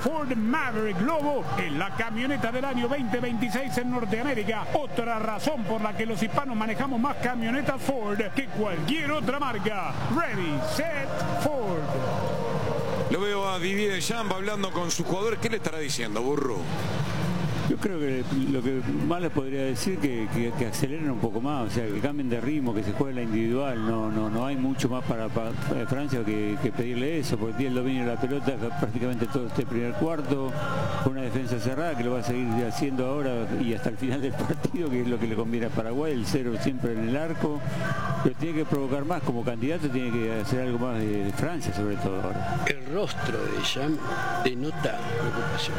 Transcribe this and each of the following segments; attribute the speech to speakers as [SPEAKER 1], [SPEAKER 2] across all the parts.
[SPEAKER 1] Ford Maverick Lobo es la camioneta del año 2026 en Norteamérica. Otra razón por la que los hispanos manejamos más camionetas Ford que cualquier otra marca. Ready, set, Ford.
[SPEAKER 2] Lo veo a Didier Deschamps hablando con sus jugadores. ¿Qué le estará diciendo, Burro?
[SPEAKER 3] Yo creo que lo que más les podría decir que aceleren un poco más, o sea, que cambien de ritmo, que se juegue la individual. No hay mucho más para Francia que pedirle eso, porque tiene el dominio de la pelota prácticamente todo este primer cuarto, con una defensa cerrada que lo va a seguir haciendo ahora y hasta el final del partido, que es lo que le conviene a Paraguay, el cero siempre en el arco, pero tiene que provocar más, como candidato tiene que hacer algo más de Francia sobre todo ahora.
[SPEAKER 4] El rostro de Deschamps denota preocupación.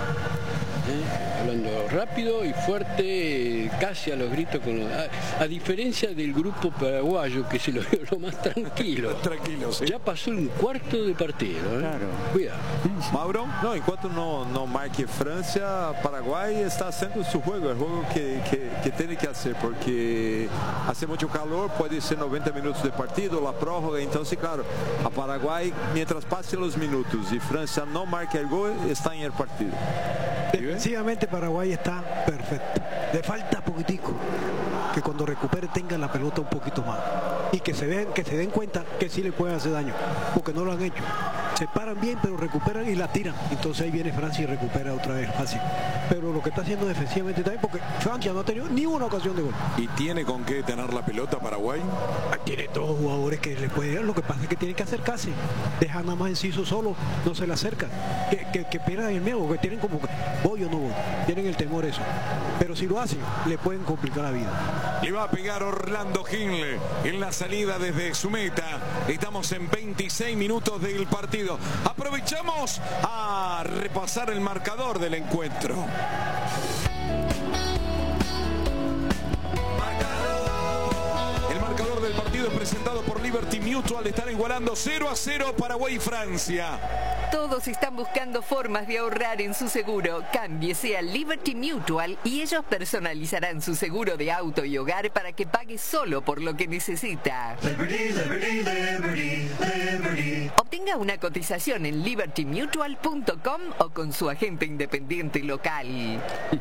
[SPEAKER 4] Hablando rápido y fuerte, casi a los gritos, a diferencia del grupo paraguayo, que se lo vio lo más tranquilo.
[SPEAKER 2] Tranquilo, sí.
[SPEAKER 4] Ya pasó un cuarto de partido.
[SPEAKER 3] Claro.
[SPEAKER 4] Cuidado.
[SPEAKER 5] Mauro? No, enquanto no marque Francia, Paraguay está haciendo su juego, el juego que tiene que hacer, porque hace mucho calor, puede ser 90 minutos de partido, la prórroga, entonces claro, a Paraguay, mientras pasen los minutos y Francia no marque el gol, está en el partido.
[SPEAKER 6] Defensivamente Paraguay está perfecto. Le falta poquitico, que cuando recupere tengan la pelota un poquito más y que se den cuenta que sí le pueden hacer daño, porque no lo han hecho. Se paran bien, pero recuperan y la tiran. Entonces ahí viene Francia y recupera otra vez fácil. Pero lo que está haciendo defensivamente también, porque Francia no ha tenido ni una ocasión de gol.
[SPEAKER 2] ¿Y tiene con qué tener la pelota Paraguay?
[SPEAKER 6] Tiene todos los jugadores que le pueden. Lo que pasa es que tienen que acercarse. Dejan nada más Enciso solo, no se le acercan. Que pierdan el miedo, que tienen como que voy o no voy. Tienen el temor eso. Pero si lo hacen, le pueden complicar la vida.
[SPEAKER 2] Le va a pegar Orlando Gil en la salida desde su meta. Estamos en 26 minutos del partido. Aprovechamos a repasar el marcador del encuentro. El marcador del partido es presentado por Liberty Mutual. Están igualando 0-0 Paraguay y Francia.
[SPEAKER 7] Todos están buscando formas de ahorrar en su seguro. Cámbiese a Liberty Mutual y ellos personalizarán su seguro de auto y hogar para que pague solo por lo que necesita.
[SPEAKER 8] Liberty, Liberty, Liberty, Liberty.
[SPEAKER 7] Obtenga una cotización en libertymutual.com o con su agente independiente local.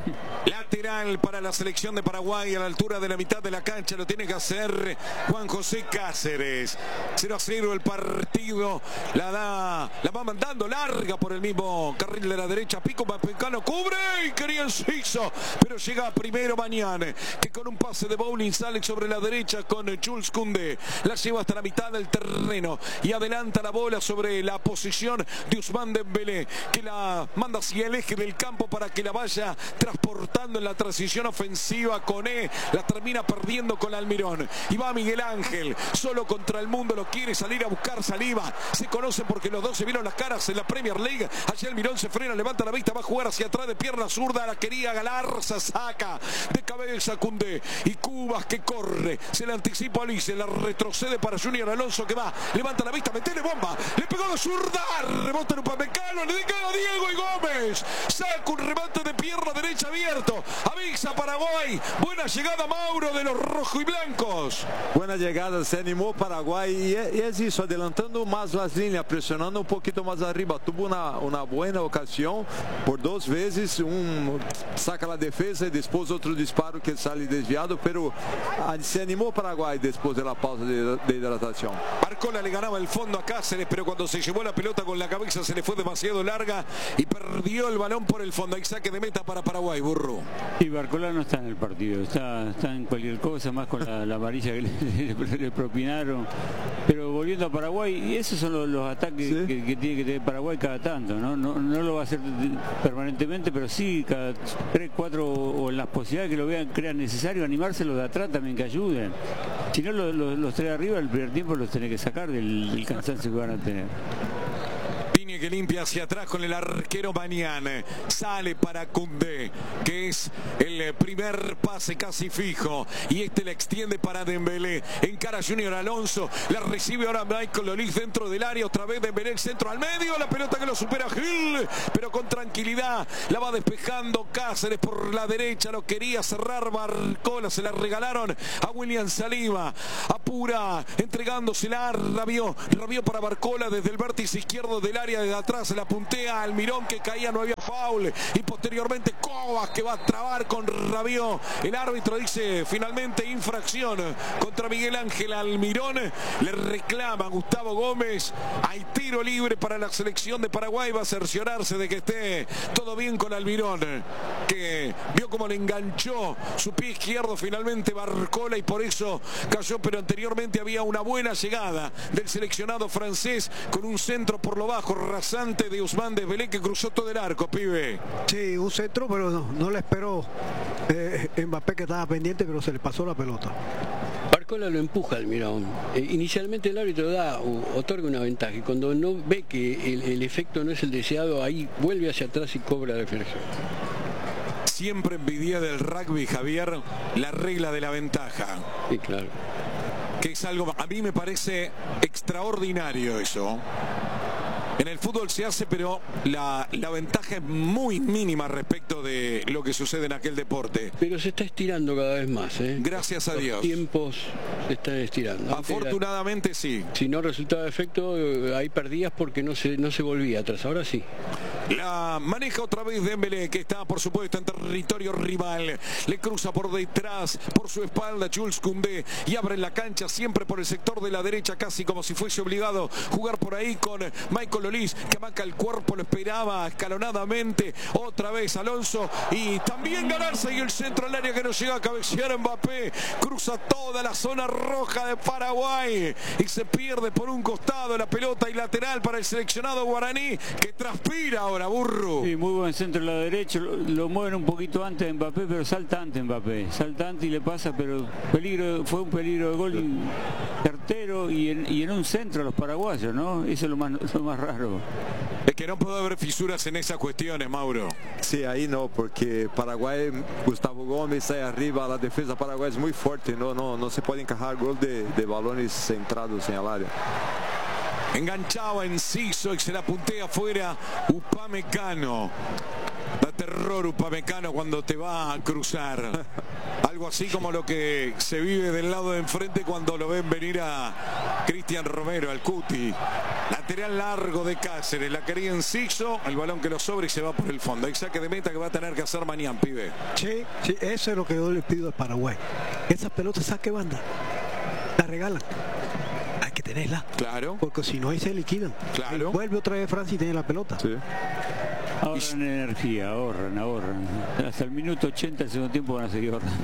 [SPEAKER 2] Lateral para la selección de Paraguay a la altura de la mitad de la cancha. Lo tiene que hacer Juan José Cáceres. 0-0 el partido. La va mandando larga por el mismo carril de la derecha. Pico Mapecano cubre y quería Enciso, pero llega primero Mañana, que con un pase de bowling sale sobre la derecha con Jules Koundé. La lleva hasta la mitad del terreno y adelanta la bola sobre la posición de Ousmane Dembélé, que la manda hacia el eje del campo para que la vaya transportando en la transición ofensiva. Koné la termina perdiendo con Almirón y va Miguel Ángel solo contra el mundo. Lo quiere salir a buscar Saliba. Se conocen porque los dos se vieron las caras en la Premier League. Allí Almirón se frena, levanta la vista, va a jugar hacia atrás de pierna zurda. La quería Galarza, saca de cabeza Koundé y Cubas que corre, se le anticipa a Alice, la retrocede para Junior Alonso que va, levanta la vista, metele bomba, le pegó de zurda, rebota en Upamecano, le dedica a Diego y Gómez, saca un remate de pierna derecha abierto, avisa Paraguay. Buena llegada, Mauro, de los rojos y blancos.
[SPEAKER 5] Buena llegada, se animó Paraguay y es eso, adelantando más las líneas, presionando un poquito más arriba. Tuvo una buena ocasión por dos veces, saca la defensa y después otro disparo que sale desviado, pero se animó Paraguay después de la pausa de hidratación.
[SPEAKER 2] Barcola le ganaba el fondo a Cáceres, pero cuando se llevó la pelota con la cabeza se le fue demasiado larga y perdió el balón por el fondo. Hay saque de meta para Paraguay, Burro.
[SPEAKER 3] Y Barcola no está en el partido, está en cualquier cosa, más con la amarilla que le propinaron. Pero volviendo a Paraguay, y esos son los ataques, ¿sí?, que tiene que tener Paraguay cada tanto, ¿no? No lo va a hacer permanentemente, pero sí cada 3, 4 o en las posibilidades que lo vean, crean necesario, animarse los de atrás también que ayuden. Si no, los tres arriba el primer tiempo los tenés que sacar del cansancio que van a tener.
[SPEAKER 2] Que limpia hacia atrás con el arquero Mañana, sale para Koundé, que es el primer pase casi fijo, y este le extiende para Dembélé, encara Junior Alonso, la recibe ahora Michael Olís dentro del área, otra vez Dembélé, el centro al medio, la pelota que lo supera Gil, pero con tranquilidad la va despejando Cáceres por la derecha, lo quería cerrar Barcola, se la regalaron a William Saliba, apura, entregándosela, rabió para Barcola desde el vértice izquierdo del área de atrás, se la puntea Almirón que caía, no había foul y posteriormente Cobas que va a trabar con Rabiot. El árbitro dice finalmente infracción contra Miguel Ángel Almirón. Le reclama Gustavo Gómez. Hay tiro libre para la selección de Paraguay. Va a cerciorarse de que esté todo bien con Almirón, que vio cómo le enganchó su pie izquierdo finalmente Barcola y por eso cayó, pero anteriormente había una buena llegada del seleccionado francés con un centro por lo bajo rasante de Ousmane Dembélé que cruzó todo el arco, pibe.
[SPEAKER 6] Sí, un centro, pero no le esperó Mbappé, que estaba pendiente, pero se le pasó la pelota.
[SPEAKER 4] Barcola lo empuja Almirón. Inicialmente el árbitro otorga una ventaja y cuando no ve que el efecto no es el deseado, ahí vuelve hacia atrás y cobra la infracción.
[SPEAKER 2] Siempre envidia del rugby, Javier, la regla de la ventaja.
[SPEAKER 4] Sí, claro.
[SPEAKER 2] Que es algo, a mí me parece extraordinario eso. En el fútbol se hace, pero la ventaja es muy mínima respecto de lo que sucede en aquel deporte.
[SPEAKER 4] Pero se está estirando cada vez más, ¿eh?
[SPEAKER 2] Gracias a Dios.
[SPEAKER 4] Los tiempos se están estirando.
[SPEAKER 2] Afortunadamente sí.
[SPEAKER 4] Si no resultaba efecto, ahí perdías porque no se volvía atrás. Ahora sí.
[SPEAKER 2] La maneja otra vez Dembélé, que está por supuesto en territorio rival. Le cruza por detrás, por su espalda Jules Koundé y abre la cancha siempre por el sector de la derecha, casi como si fuese obligado a jugar por ahí con Michael Olise, que amaca el cuerpo, lo esperaba escalonadamente. Otra vez Alonso y también ganarse y el centro al área que no llega a cabecear Mbappé. Cruza toda la zona roja de Paraguay y se pierde por un costado la pelota y lateral para el seleccionado guaraní, que transpira ahora, Burro.
[SPEAKER 3] Sí, muy buen centro a la derecha, lo mueven un poquito antes de Mbappé, pero salta antes Mbappé, salta antes y le pasa, pero fue un peligro de gol certero y en un centro a los paraguayos, ¿no? Eso es lo más raro.
[SPEAKER 2] Es que no puede haber fisuras en esas cuestiones, Mauro.
[SPEAKER 5] Sí, ahí no, porque Paraguay, Gustavo Gómez ahí arriba, la defensa paraguaya es muy fuerte, no se puede encajar gol de balones centrados en el área.
[SPEAKER 2] Enganchaba Enciso y se la puntea afuera Upamecano. Da terror Upamecano cuando te va a cruzar. Algo así como lo que se vive del lado de enfrente cuando lo ven venir a Cristian Romero, al Cuti. Lateral largo de Cáceres, la quería Enciso, el balón que lo sobra y se va por el fondo. Hay saque de meta que va a tener que hacer mañana, pibe.
[SPEAKER 6] Sí, eso es lo que yo le pido al Paraguay. Esas pelotas saque banda, la regalan. Hay que tenerla.
[SPEAKER 2] Claro.
[SPEAKER 6] Porque si no, ahí se liquidan.
[SPEAKER 2] Claro.
[SPEAKER 6] Vuelve otra vez Francia y tiene la pelota.
[SPEAKER 5] Sí.
[SPEAKER 3] Ahorran energía, ahorran. Hasta el minuto 80 del segundo tiempo van a seguir ahorrando.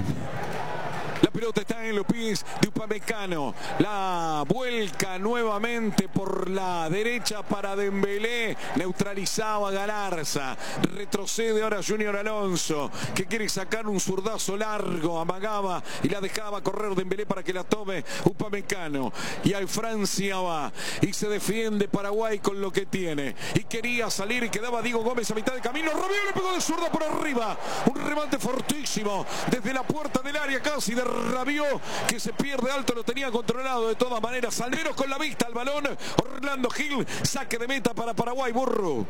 [SPEAKER 2] La pelota está en los pies de Upamecano. La vuelca nuevamente por la derecha para Dembélé. Neutralizaba a Galarza. Retrocede ahora Junior Alonso, que quiere sacar un zurdazo largo. Amagaba y la dejaba correr Dembélé para que la tome Upamecano. Y ahí Francia va y se defiende Paraguay con lo que tiene. Y quería salir y quedaba Diego Gómez a mitad de camino. Rabiot le pegó de zurda por arriba. Un remate fortísimo desde la puerta del área casi de Rabiot, que se pierde alto, lo tenía controlado de todas maneras, al menos con la vista al balón. Orlando Gil, saque de meta para Paraguay, Burro.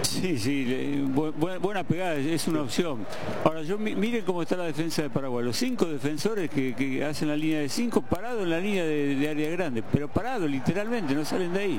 [SPEAKER 3] Sí, buena pegada, es una opción. Ahora, miren cómo está la defensa de Paraguay, los 5 defensores que hacen la línea de 5, parados en la línea de área grande, pero parados literalmente, no salen de ahí.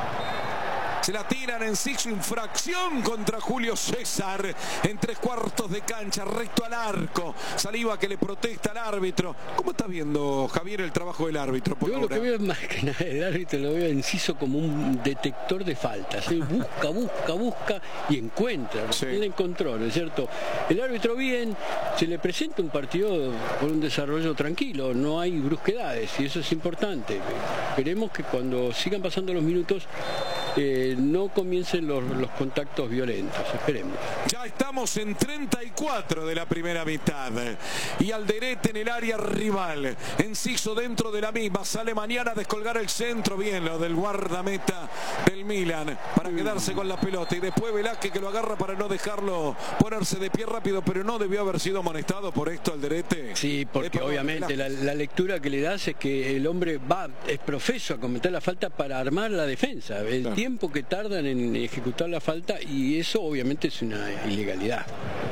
[SPEAKER 2] Se la tiran en Enciso, infracción contra Julio César en 3/4 de cancha, recto al arco. Saliva que le protesta al árbitro. ¿Cómo está viendo, Javier, el trabajo del árbitro?
[SPEAKER 4] Yo lo que veo es más que nada, el árbitro lo veo a Enciso como un detector de faltas. Él busca y encuentra, tiene control, ¿no es cierto? El árbitro bien, se le presenta un partido con un desarrollo tranquilo, no hay brusquedades y eso es importante. Esperemos que cuando sigan pasando los minutos no comiencen los contactos violentos, esperemos.
[SPEAKER 2] Ya estamos en 34 de la primera mitad y Alderete en el área rival. Enciso dentro de la misma, sale mañana a descolgar el centro, bien lo del guardameta del Milan para quedarse con la pelota y después Velázquez que lo agarra para no dejarlo ponerse de pie rápido, pero no debió haber sido amonestado por esto Alderete.
[SPEAKER 4] Sí, porque obviamente la lectura que le das es que el hombre es profeso a cometer la falta para armar la defensa, el tiempo que tardan en ejecutar la falta y eso obviamente es una ilegalidad.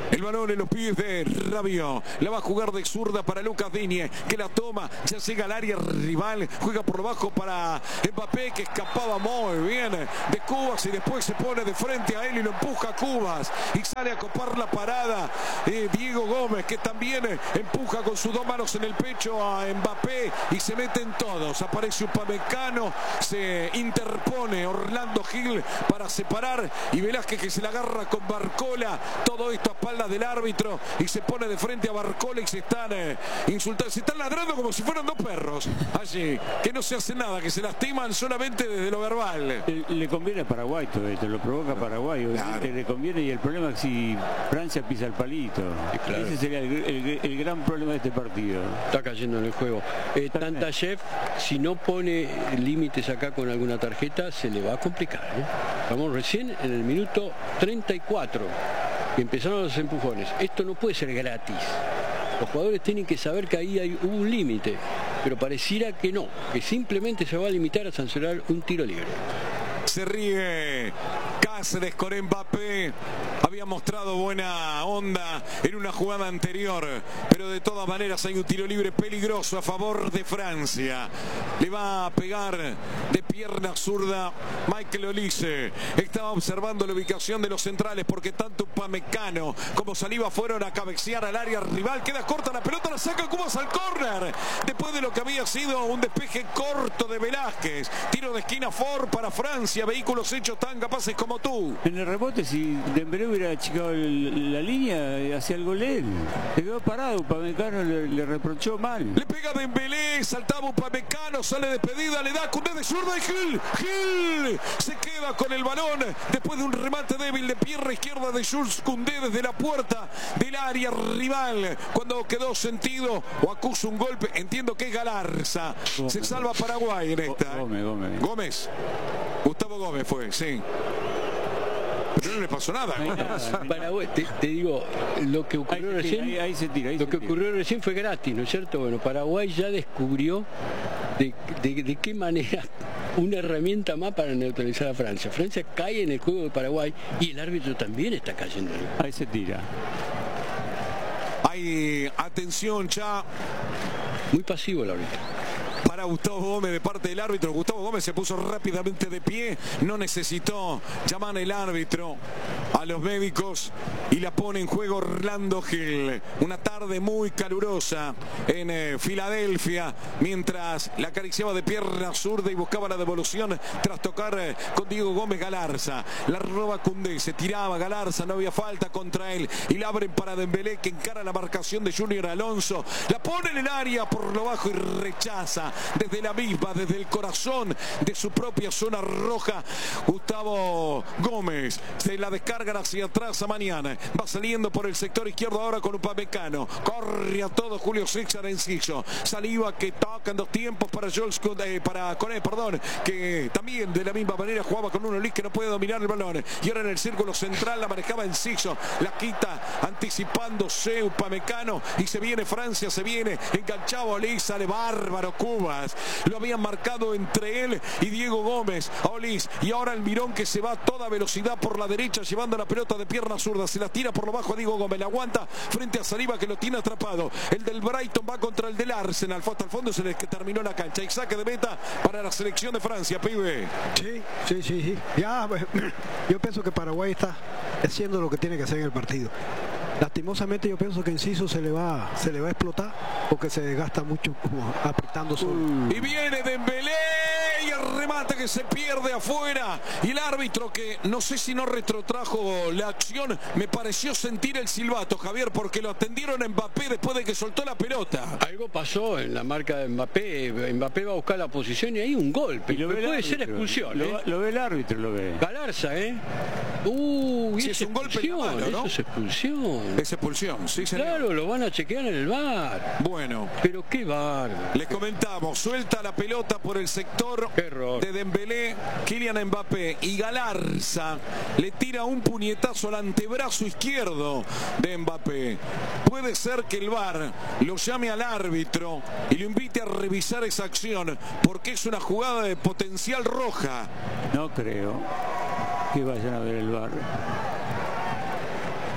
[SPEAKER 2] El balón en los pies de Rabiot. La va a jugar de zurda para Lucas Digne, que la toma. Ya llega al área rival. Juega por debajo para Mbappé, que escapaba muy bien de Cubas y después se pone de frente a él y lo empuja a Cubas. Y sale a copar la parada Diego Gómez, que también empuja con sus dos manos en el pecho a Mbappé y se meten todos. Aparece Upamecano, se interpone Orlando Gil para separar y Velázquez, que se la agarra con Barcola. Todo esto a espaldas del árbitro y se pone de frente a Barcola y se están insultando, se están ladrando como si fueran dos perros allí, que no se hace nada, que se lastiman solamente desde lo verbal.
[SPEAKER 3] Le conviene a Paraguay todo esto, lo provoca Paraguay, obviamente le conviene, y el problema es si Francia pisa el palito. Claro. Ese sería el gran problema de este partido.
[SPEAKER 4] Está cayendo en el juego. Tantayev, si no pone límites acá con alguna tarjeta, se le va a complicar. Estamos recién en el minuto 34. Empezaron los empujones. Esto no puede ser gratis. Los jugadores tienen que saber que ahí hay un límite, pero pareciera que no, que simplemente se va a limitar a sancionar un tiro libre.
[SPEAKER 2] Se ríe Cáceres con Mbappé. Había mostrado buena onda en una jugada anterior, pero de todas maneras hay un tiro libre peligroso a favor de Francia. Le va a pegar de pierna zurda Michael Olise. Estaba observando la ubicación de los centrales porque tanto Upamecano como Saliba fueron a cabecear al área rival. Queda corta la pelota, la saca Cubas al córner. Después de lo que había sido un despeje corto de Velázquez. Tiro de esquina Ford para Francia. Vehículos hechos tan capaces como tú.
[SPEAKER 3] En el rebote, si Dembélé hubiera achicado la línea, hacía el gol él. Se quedó parado, Upamecano le reprochó mal.
[SPEAKER 2] Le pega Dembélé, saltaba Upamecano, sale despedida, le da Koundé de zurda y Gil se queda con el balón después de un remate débil de pierna izquierda de Jules Koundé desde la puerta del área rival. Cuando quedó sentido o acusa un golpe, entiendo que es Galarza. Se salva Paraguay en esta. Gómez. Gustavo Gómez fue, sí. Pero no le pasó nada.
[SPEAKER 4] Paraguay, te digo, lo que ocurrió recién,
[SPEAKER 3] ahí se tira,
[SPEAKER 4] lo que ocurrió recién fue gratis, ¿no es cierto? Bueno, Paraguay ya descubrió de qué manera una herramienta más para neutralizar a Francia. Francia cae en el juego de Paraguay y el árbitro también está cayendo.
[SPEAKER 3] Ahí se tira.
[SPEAKER 2] Hay atención ya.
[SPEAKER 4] Muy pasivo el árbitro.
[SPEAKER 2] Para Gustavo Gómez de parte del árbitro. Gustavo Gómez se puso rápidamente de pie, no necesitó llamar el árbitro a los médicos y la pone en juego Orlando Gil. Una tarde muy calurosa en Filadelfia, mientras la acariciaba de pierna zurda y buscaba la devolución tras tocar con Diego Gómez Galarza. La roba Koundé, se tiraba Galarza, no había falta contra él y la abren para Dembélé, que encara la marcación de Junior Alonso. La pone en el área por lo bajo y rechaza desde la misma, desde el corazón de su propia zona roja. Gustavo Gómez se la descarga hacia atrás a Mañana. Va saliendo por el sector izquierdo ahora con Upamecano. Corre a todo Julio César Enciso. Saliva, que toca en dos tiempos para Jules Koundé, para Koné, perdón, que también de la misma manera jugaba con un Olís que no puede dominar el balón. Y ahora en el círculo central la manejaba Enciso. La quita anticipándose Upamecano y se viene Francia, se viene enganchado Olís, sale bárbaro Cubas. Lo habían marcado entre él y Diego Gómez a Olís, y ahora Almirón, que se va a toda velocidad por la derecha llevando la pelota de pierna zurda, se la tira por lo bajo a Diego Gómez, la aguanta frente a Saliba, que lo tiene atrapado. El del Brighton va contra el del Arsenal, hasta el fondo se les terminó la cancha y saque de meta para la selección de Francia, pibe.
[SPEAKER 6] Sí. Ya, yo pienso que Paraguay está haciendo lo que tiene que hacer en el partido. Lastimosamente yo pienso que Enciso se le va a explotar porque se desgasta mucho como apretando solo.
[SPEAKER 2] Y viene Dembélé y el remate que se pierde afuera, y el árbitro, que no sé si no retrotrajo la acción, me pareció sentir el silbato, Javier, porque lo atendieron a Mbappé después de que soltó la pelota.
[SPEAKER 4] Algo pasó en la marca de Mbappé. Mbappé va a buscar la posición y hay un golpe. Y puede ser expulsión.
[SPEAKER 3] Lo ve el árbitro, lo ve.
[SPEAKER 4] Galarza,
[SPEAKER 2] Si es un golpe en la mano, ¿no?
[SPEAKER 4] Eso es expulsión.
[SPEAKER 2] Es expulsión, sí, señor.
[SPEAKER 4] Claro, lo van a chequear en el VAR.
[SPEAKER 2] Bueno.
[SPEAKER 4] Pero qué bárbaro.
[SPEAKER 2] Les comentamos, suelta la pelota por el sector de Dembélé, Kylian Mbappé, y Galarza le tira un puñetazo al antebrazo izquierdo de Mbappé. Puede ser que el VAR lo llame al árbitro y lo invite a revisar esa acción, porque es una jugada de potencial roja.
[SPEAKER 3] No creo que vayan a ver el VAR.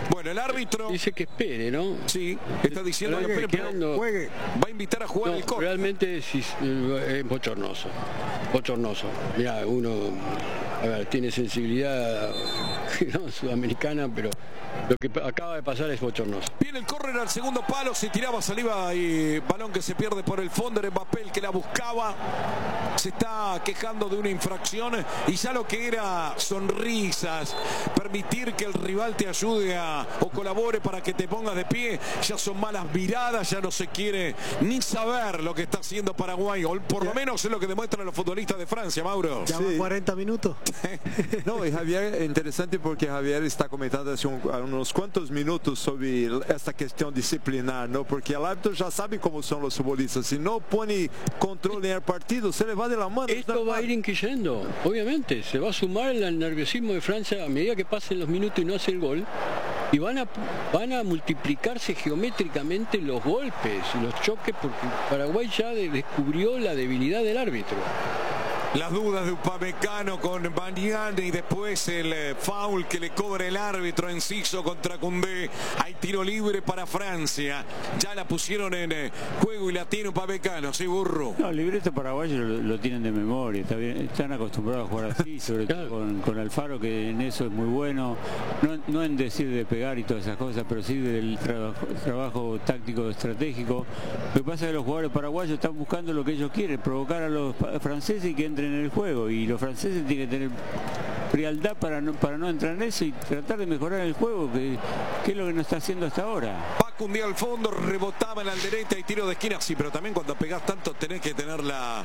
[SPEAKER 2] Bueno, el árbitro
[SPEAKER 4] dice que espere, ¿no?
[SPEAKER 2] sí, está diciendo que espere, pero
[SPEAKER 6] Juegue.
[SPEAKER 2] va a invitar a jugar
[SPEAKER 4] No,
[SPEAKER 2] el corte.
[SPEAKER 4] realmente es bochornoso. Bochornoso. Mira, uno tiene sensibilidad no, sudamericana, pero lo que acaba de pasar es bochornoso.
[SPEAKER 2] Viene el córner al segundo palo, se tiraba saliva y balón que se pierde por el fondo. Era Mbappé el que la buscaba. Se está quejando de una infracción y ya lo que era sonrisas, permitir que el rival te ayude o colabore para que te pongas de pie, ya son malas miradas, ya no se quiere ni saber lo que está haciendo Paraguay, o por lo menos es lo que demuestran los futbolistas de Francia, Mauro.
[SPEAKER 6] Ya van 40 minutos.
[SPEAKER 5] No, y Javier, es interesante porque Javier está comentando hace unos cuantos minutos sobre esta cuestión disciplinar, ¿no? Porque el árbitro ya sabe cómo son los futbolistas. Si no pone control en el partido, se le va de la mano.
[SPEAKER 4] Esto va a ir increyendo, obviamente. Se va a sumar el nerviosismo de Francia a medida que pasen los minutos y no hace el gol. Y van a multiplicarse geométricamente los golpes y los choques, porque Paraguay ya descubrió la debilidad del árbitro.
[SPEAKER 2] Las dudas de Upamecano con Banyane y después el foul que le cobra el árbitro Enciso contra Koundé. Hay tiro libre para Francia. Ya la pusieron en juego y la tiene Upamecano, sí, burro.
[SPEAKER 3] No, el libreto paraguayo lo tienen de memoria, están acostumbrados a jugar así, sobre todo con Alfaro, que en eso es muy bueno, no en decir de pegar y todas esas cosas, pero sí del trabajo táctico estratégico. Lo que pasa es que los jugadores paraguayos están buscando lo que ellos quieren, provocar a los franceses y que entren en el juego, y los franceses tienen que tener frialdad para no entrar en eso y tratar de mejorar el juego, que es lo que no está haciendo hasta ahora.
[SPEAKER 2] Va Koundé al fondo, rebotaba en la derecha y tiro de esquina, sí, pero también cuando pegás tanto tenés que tener la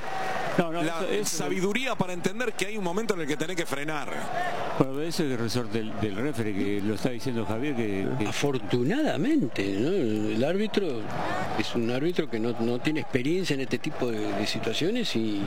[SPEAKER 2] sabiduría para entender que hay un momento en el que tenés que frenar.
[SPEAKER 3] Bueno, eso es el resorte del referee, que lo está diciendo Javier, que
[SPEAKER 4] afortunadamente, ¿no? El árbitro es un árbitro que no tiene experiencia en este tipo de situaciones y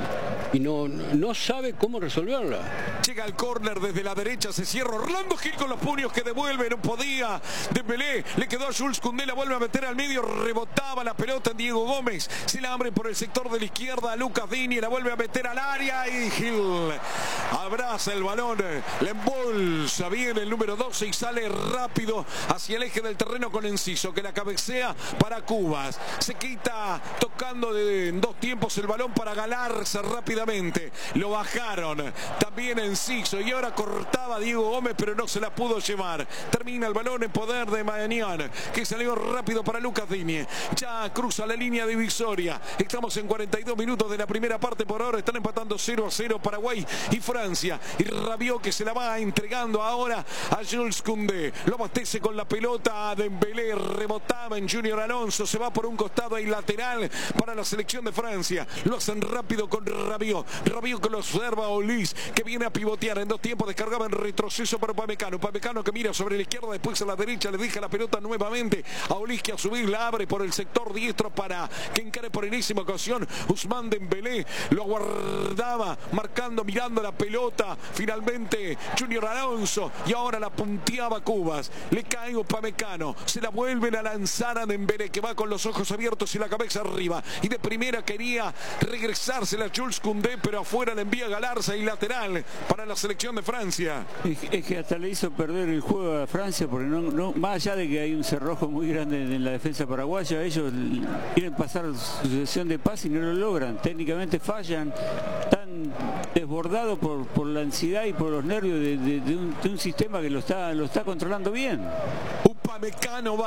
[SPEAKER 4] no sabe cómo resolverla.
[SPEAKER 2] Llega el córner desde la derecha, se cierra Orlando Gil con los puños que devuelve, no podía Dembélé, le quedó a Jules Koundé, la vuelve a meter al medio, rebotaba la pelota en Diego Gómez, se la abre por el sector de la izquierda a Lucas Digne, la vuelve a meter al área y Gil abraza el balón, le embolsa bien el número 12 y sale rápido hacia el eje del terreno con Enciso, que la cabecea para Cubas, se quita tocando en dos tiempos el balón para Galarza rápidamente, lo bajaron también Enciso y ahora cortaba Diego Gómez, pero no se la pudo llevar. Termina el balón en poder de Mañán, que salió rápido para Lucas Digne, ya cruza la línea divisoria. Estamos en 42 minutos de la primera parte. Por ahora están empatando 0-0 Paraguay y Francia, y Rabiot, que se la va entregando ahora a Jules Koundé, lo abastece con la pelota a Dembélé, rebotaba en Junior Alonso, se va por un costado y lateral para la selección de Francia. Lo hacen rápido con Rabiot que lo observa a Olís, que viene a pivotear en dos tiempos, descargaba en retroceso para Upamecano que mira sobre la izquierda, después a la derecha, le deja la pelota nuevamente a Olís, que a su vez la abre por el sector diestro para que encare por enésima ocasión Ousmane Dembélé, lo aguardaba marcando, mirando la pelota, finalmente Junior Alonso, y ahora la punteaba Cubas, le cae Upamecano, se la vuelven a lanzar a Dembélé, que va con los ojos abiertos y la cabeza arriba, y de primera quería regresársela a Jules Koundé, pero afuera le envía Galarza y lateral para la selección de Francia.
[SPEAKER 3] Es que hasta le hizo perder el juego a Francia, porque más allá de que hay un cerrojo muy grande en la defensa paraguaya, ellos quieren pasar sucesión de pases y no lo logran, técnicamente fallan, están desbordados por la ansiedad y por los nervios de un sistema que lo está controlando bien.
[SPEAKER 2] Upamecano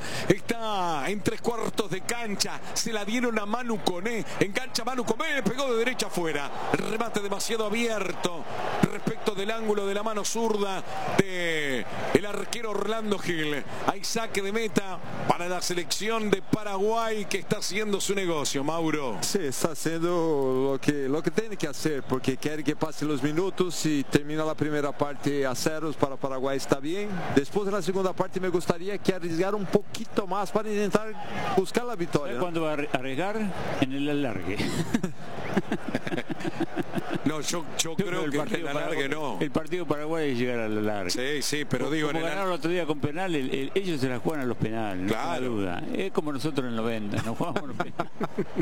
[SPEAKER 2] está en tres cuartos de cancha, se la dieron a Manu Koné, engancha Manu Koné, pegó de derecha afuera, remate demasiado abierto respecto del ángulo de la mano zurda de el arquero Orlando Gil. Hay saque de meta para la selección de Paraguay, que está haciendo su negocio, Mauro.
[SPEAKER 5] Sí, está haciendo lo que tiene que hacer, porque quiere que pasen los minutos y termina la primera parte a ceros para Paraguay, está bien. Después de la segunda parte me gustaría que arriesgar un poquito más para intentar buscar la victoria.
[SPEAKER 3] ¿Cuándo va a arriesgar? En el alargue.
[SPEAKER 2] No, yo creo que en el alargue no.
[SPEAKER 3] El partido Paraguay es llegar al alargue.
[SPEAKER 2] Sí, pero digo...
[SPEAKER 3] Como ganaron el otro día con penal, ellos se la juegan a los penales,
[SPEAKER 2] claro.
[SPEAKER 3] No hay duda. Es como nosotros en el 90, no jugamos a los penales.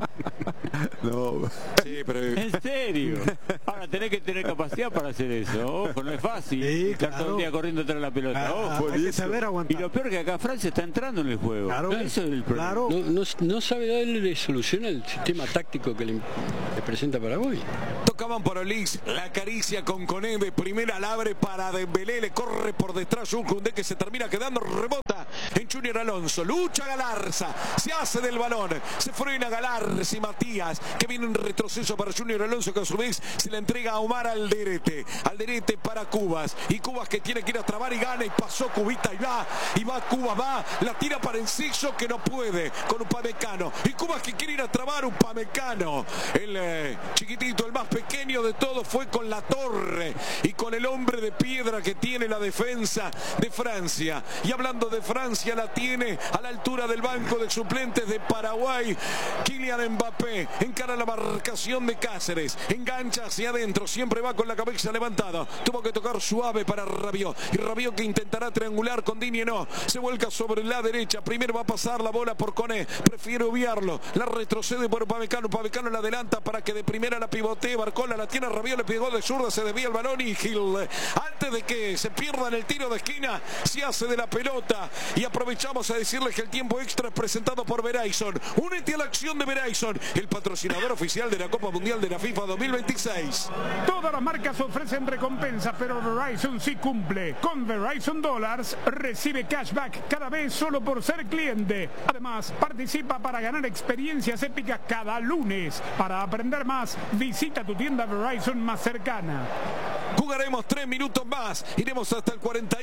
[SPEAKER 5] No.
[SPEAKER 2] Sí, pero...
[SPEAKER 3] En serio. Ahora tenés que tener capacidad para hacer eso. Ojo, no es fácil.
[SPEAKER 6] Sí,
[SPEAKER 3] estar
[SPEAKER 6] claro.
[SPEAKER 3] todo el día corriendo tras la pelota. Ojo.
[SPEAKER 6] Hay que saber
[SPEAKER 3] Y
[SPEAKER 6] aguantar.
[SPEAKER 3] lo peor que acá Francia está entrando en el juego.
[SPEAKER 6] Claro.
[SPEAKER 3] Eso es el problema.
[SPEAKER 6] Claro.
[SPEAKER 4] No sabe darle solución al sistema táctico que le presenta Paraguay.
[SPEAKER 2] Tocaban por Olix, la caricia con Koné de primera, la abre para Dembélé, le corre por detrás Jules Koundé que se termina quedando, rebota en Junior Alonso, lucha Galarza, se hace del balón, se frena Galarza y Matías, que viene en retroceso para Junior Alonso, que a su vez se le entrega a Omar Alderete para Cubas, y Cubas que tiene que ir a trabar y gana, y pasó Cubita y va Cubas, va, la tira para Enciso que no puede, con Upamecano, y Cubas que quiere ir a trabar Upamecano, el chiquitito, el más pequeño de todos, fue con la torre y con el hombre de piedra que tiene la defensa de Francia. Y hablando de Francia, la tiene a la altura del banco de suplentes de Paraguay. Kylian Mbappé encara la marcación de Cáceres, engancha hacia adentro, siempre va con la cabeza levantada, tuvo que tocar suave para Rabiot, y Rabiot que intentará triangular con Digne, no, se vuelca sobre la derecha, primero va a pasar la bola por Koné, prefiere obviarlo, la retrocede por Upamecano, Upamecano la adelanta para que de primera la pivotee, Barcola la tiene, Rabiot le pegó de zurda, se desvía el balón y Gil, antes de que se pierda en el tiro de esquina, se hace de la pelota. Y aprovechamos a decirles que el tiempo extra es presentado por Verizon. Únete a la acción de Verizon, el patrocinador oficial de la Copa Mundial de la FIFA 2026.
[SPEAKER 1] Todas las marcas ofrecen recompensas, pero Verizon sí cumple. Con Verizon Dollars recibe cashback cada vez solo por ser cliente. Además, participa para ganar experiencias épicas cada lunes. Para aprender más, visita tu tienda Verizon más cercana.
[SPEAKER 2] Jugaremos 3 minutos más, iremos hasta el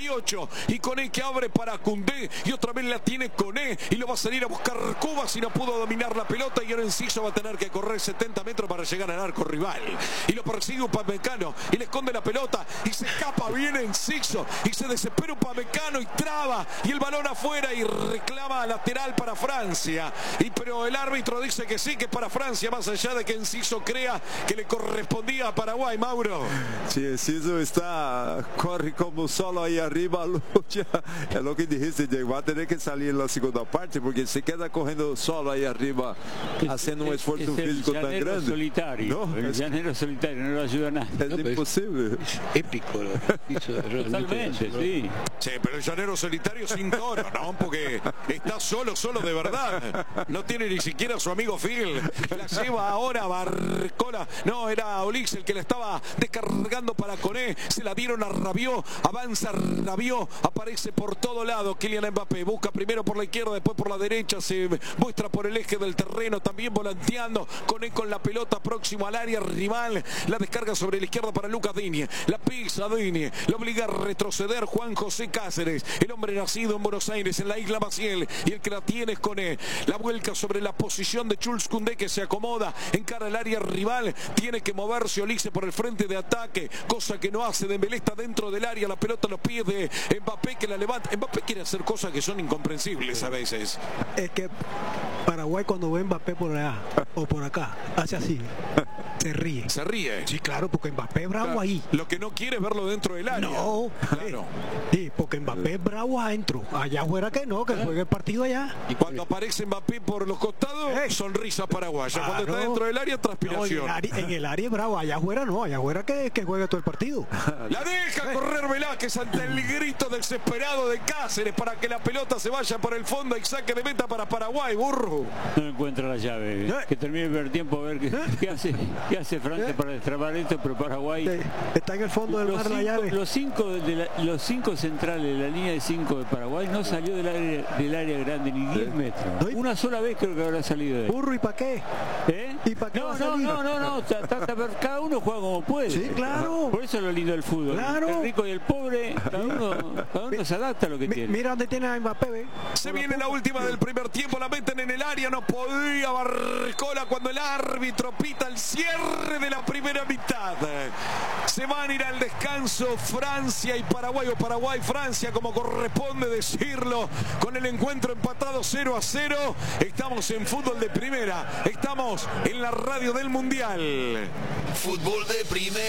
[SPEAKER 2] 48 y Koné que abre para Koundé y otra vez la tiene Koné y lo va a salir a buscar Cubas y no pudo dominar la pelota y ahora Enciso va a tener que correr 70 metros para llegar al arco rival y lo persigue Upamecano y le esconde la pelota y se escapa bien Enciso y se desespera Upamecano y traba y el balón afuera y reclama lateral para Francia pero el árbitro dice que sí, que para Francia, más allá de que Enciso crea que le correspondía a Paraguay. Mauro.
[SPEAKER 5] Sí, Enciso corre como solo ahí arriba, lucha. Es lo que dijiste, Diego, va a tener que salir en la segunda parte porque se queda corriendo solo ahí arriba, haciendo un esfuerzo físico tan grande.
[SPEAKER 3] Solitario,
[SPEAKER 5] ¿no?
[SPEAKER 3] El llanero solitario, no lo ayuda a nada.
[SPEAKER 5] Es imposible.
[SPEAKER 4] Es épico lo que hizo
[SPEAKER 3] Totalmente, sí.
[SPEAKER 2] Sí, pero el llanero solitario sin toro, ¿no? Porque está solo de verdad. No tiene ni siquiera a su amigo Phil. La lleva ahora Barcola. No, era Olix el que la estaba descargando para Koné. Se la dieron a Rabiot. Avanza Rabiot. Aparece por todo lado. Kylian Mbappé busca primero por la izquierda, después por la derecha. Se muestra por el eje del terreno. También volanteando. Koné con la pelota próximo al área rival. La descarga sobre la izquierda para Lucas Digne. La pisa Digne. Lo obliga a retroceder Juan José Cáceres. El hombre nacido en Buenos Aires, en la isla Maciel. Y el que la tiene es Koné. La vuelca sobre la posición de Jules Koundé que se acomoda. Encara el área rival. Tiene que moverse Olise por el frente de ataque. Cosa que no hace. Dembélé está dentro del área. La pelota a los pies de Mbappé que la levanta. Mbappé quiere hacer cosas que son incomprensibles a veces.
[SPEAKER 6] Es que Paraguay cuando ve Mbappé por allá o por acá, hace así. Se ríe.
[SPEAKER 2] Se ríe.
[SPEAKER 6] Sí, claro, porque Mbappé es bravo ahí.
[SPEAKER 2] Lo que no quiere es verlo dentro del área.
[SPEAKER 6] No,
[SPEAKER 2] claro.
[SPEAKER 6] Sí, porque Mbappé es bravo adentro. Allá afuera que no, que juegue el partido allá.
[SPEAKER 2] Y cuando aparece Mbappé por los costados, sonrisa paraguaya. Cuando está dentro del área, transpiración.
[SPEAKER 6] No, en el área es bravo, allá afuera no, allá afuera que juegue todo el partido.
[SPEAKER 2] La deja correr Velázquez ante el grito desesperado de Cáceres para que la pelota se vaya por el fondo y saque de meta para Paraguay, burro.
[SPEAKER 3] No encuentra la llave. Que termine el primer tiempo a ver qué hace Francia para destrabar esto, pero Paraguay
[SPEAKER 6] está en el fondo del mar la llave.
[SPEAKER 3] Los cinco centrales, la línea de 5 de Paraguay no salió del área grande ni 10 metros. Una sola vez creo que habrá salido de ahí.
[SPEAKER 6] Burro, ¿y para qué?
[SPEAKER 3] ¿Y para qué? No, cada uno juega como puede.
[SPEAKER 6] Sí, claro.
[SPEAKER 3] Por eso es lo lindo del fútbol.
[SPEAKER 6] Claro.
[SPEAKER 3] El rico y el pobre, cada uno se adapta a lo que tiene.
[SPEAKER 6] Mira dónde tiene a Mbappé, ¿ve?
[SPEAKER 2] Se viene la última del primer tiempo, la meten en el área, no podía Barcola cuando el árbitro pita el cierre de la primera mitad. Se van a ir al descanso Francia y Paraguay, o Paraguay-Francia, como corresponde decirlo, con el encuentro empatado 0-0. Estamos en fútbol de primera, estamos en la radio del Mundial.
[SPEAKER 8] Fútbol de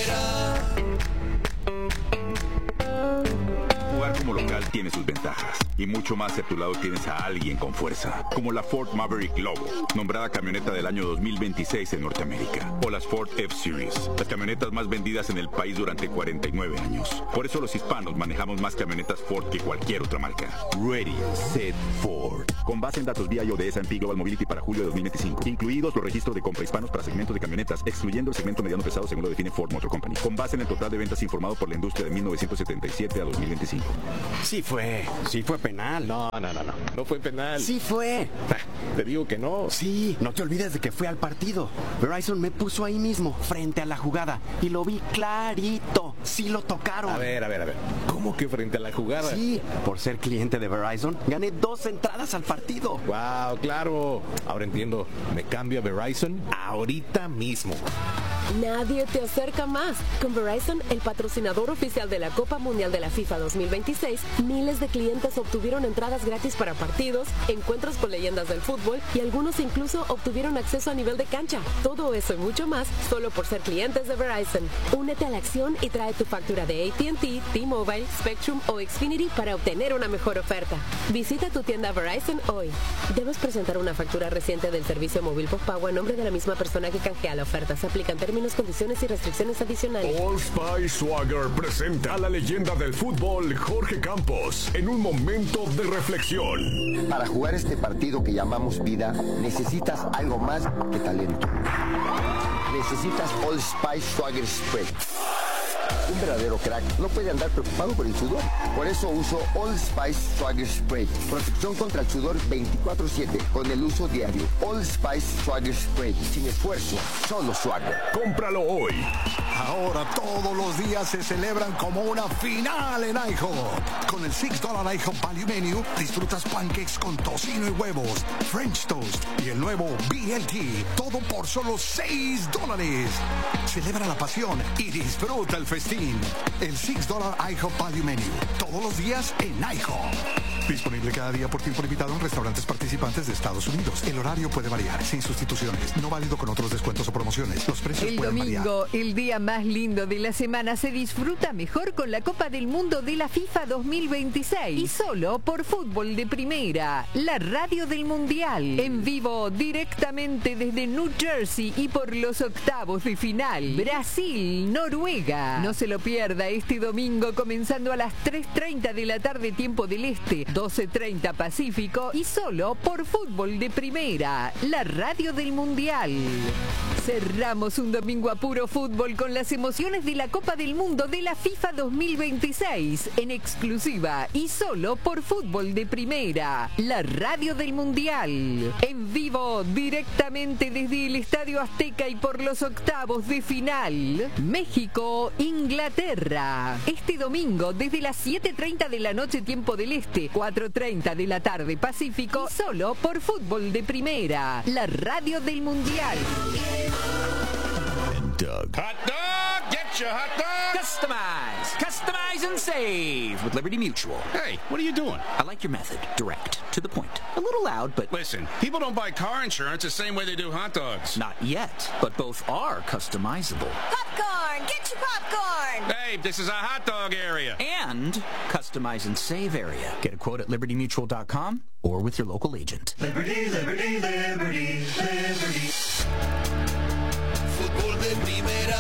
[SPEAKER 8] primera.
[SPEAKER 9] Jugar como local tiene sus ventajas. Y mucho más si a tu lado tienes a alguien con fuerza, como la Ford Maverick Lobo, nombrada camioneta del año 2026 en Norteamérica, o las Ford F-Series, las camionetas más vendidas en el país durante 49 años. Por eso los hispanos manejamos más camionetas Ford que cualquier otra marca. Ready, Set, Ford. Con base en datos BIO de S&P Global Mobility para julio de 2025, incluidos los registros de compra hispanos para segmentos de camionetas, excluyendo el segmento mediano pesado según lo define Ford Motor Company, con base en el total de ventas informado por la industria de 1977 a 2025.
[SPEAKER 10] Sí fue penal.
[SPEAKER 11] No fue penal.
[SPEAKER 10] Sí fue.
[SPEAKER 11] Te digo que no.
[SPEAKER 10] Sí, no te olvides de que fue al partido. Verizon me puso ahí mismo, frente a la jugada, y lo vi clarito. Sí lo tocaron.
[SPEAKER 11] A ver. ¿Cómo que frente a la jugada?
[SPEAKER 10] Sí, por ser cliente de Verizon, gané 2 entradas al partido.
[SPEAKER 11] Wow, claro. Ahora entiendo. Me cambio a Verizon ahorita mismo.
[SPEAKER 12] Nadie te acerca más. Con Verizon, el patrocinador oficial de la Copa Mundial de la FIFA 2026, miles de clientes obtuvieron entradas gratis para partidos, encuentros con leyendas del fútbol y algunos incluso obtuvieron acceso a nivel de cancha. Todo eso y mucho más solo por ser clientes de Verizon. Únete a la acción y trae tu factura de AT&T, T-Mobile, Spectrum o Xfinity para obtener una mejor oferta. Visita tu tienda Verizon hoy. Debes presentar una factura reciente del servicio móvil postpago a nombre de la misma persona que canjea la oferta. Se aplican términos, condiciones y restricciones adicionales.
[SPEAKER 13] Old Spice Swagger presenta a la leyenda del fútbol Jorge Campos en un momento de reflexión.
[SPEAKER 14] Para jugar este partido que llamamos vida, necesitas algo más que talento. Necesitas Old Spice Swagger Spray. Un verdadero crack no puede andar preocupado por el sudor. Por eso uso Old Spice Swagger Spray. Protección contra el sudor 24/7 con el uso diario. Old Spice Swagger Spray. Sin esfuerzo, solo swagger.
[SPEAKER 13] Cómpralo hoy.
[SPEAKER 15] Ahora todos los días se celebran como una final en IHOP. Con el $6 IHOP Value Menu disfrutas pancakes con tocino y huevos, French Toast y el nuevo BLT. Todo por solo $6. Celebra la pasión y disfruta el festín. El $6 IHOP Value Menu. Todos los días en IHOP. Disponible cada día por tiempo limitado en restaurantes participantes de Estados Unidos. El horario puede variar, sin sustituciones. No válido con otros descuentos o promociones. Los precios pueden variar.
[SPEAKER 7] El domingo, el día más lindo de la semana, se disfruta mejor con la Copa del Mundo de la FIFA 2026. Y solo por Fútbol de Primera, la radio del Mundial. En vivo, directamente desde New Jersey y por los octavos de final. Brasil, Noruega. No se lo pierda este domingo, comenzando a las 3:30 de la tarde, tiempo del Este, 12:30 Pacífico, y solo por Fútbol de Primera, la radio del Mundial. Cerramos un domingo a puro fútbol con las emociones de la Copa del Mundo de la FIFA 2026, en exclusiva y solo por Fútbol de Primera, la radio del Mundial. En vivo, directamente desde el Estadio Azteca y por los octavos de final, México, Inglaterra. Este domingo, desde las 7:30 de la noche, tiempo del Este, 4:30 de la tarde Pacífico, solo por Fútbol de Primera, la radio del Mundial.
[SPEAKER 16] Hot dog! Get your hot dog! Customize and save with Liberty Mutual.
[SPEAKER 17] Hey, what are you doing?
[SPEAKER 16] I like your method. Direct, to the point. A little loud, but...
[SPEAKER 17] Listen, people don't buy car insurance the same way they do hot dogs.
[SPEAKER 16] Not yet, but both are customizable.
[SPEAKER 18] Popcorn! Get your popcorn!
[SPEAKER 17] Hey, this is a hot dog area.
[SPEAKER 16] And customize and save area. Get a quote at libertymutual.com or with your local agent.
[SPEAKER 8] Liberty, liberty, liberty, liberty.
[SPEAKER 2] Fútbol de Primera.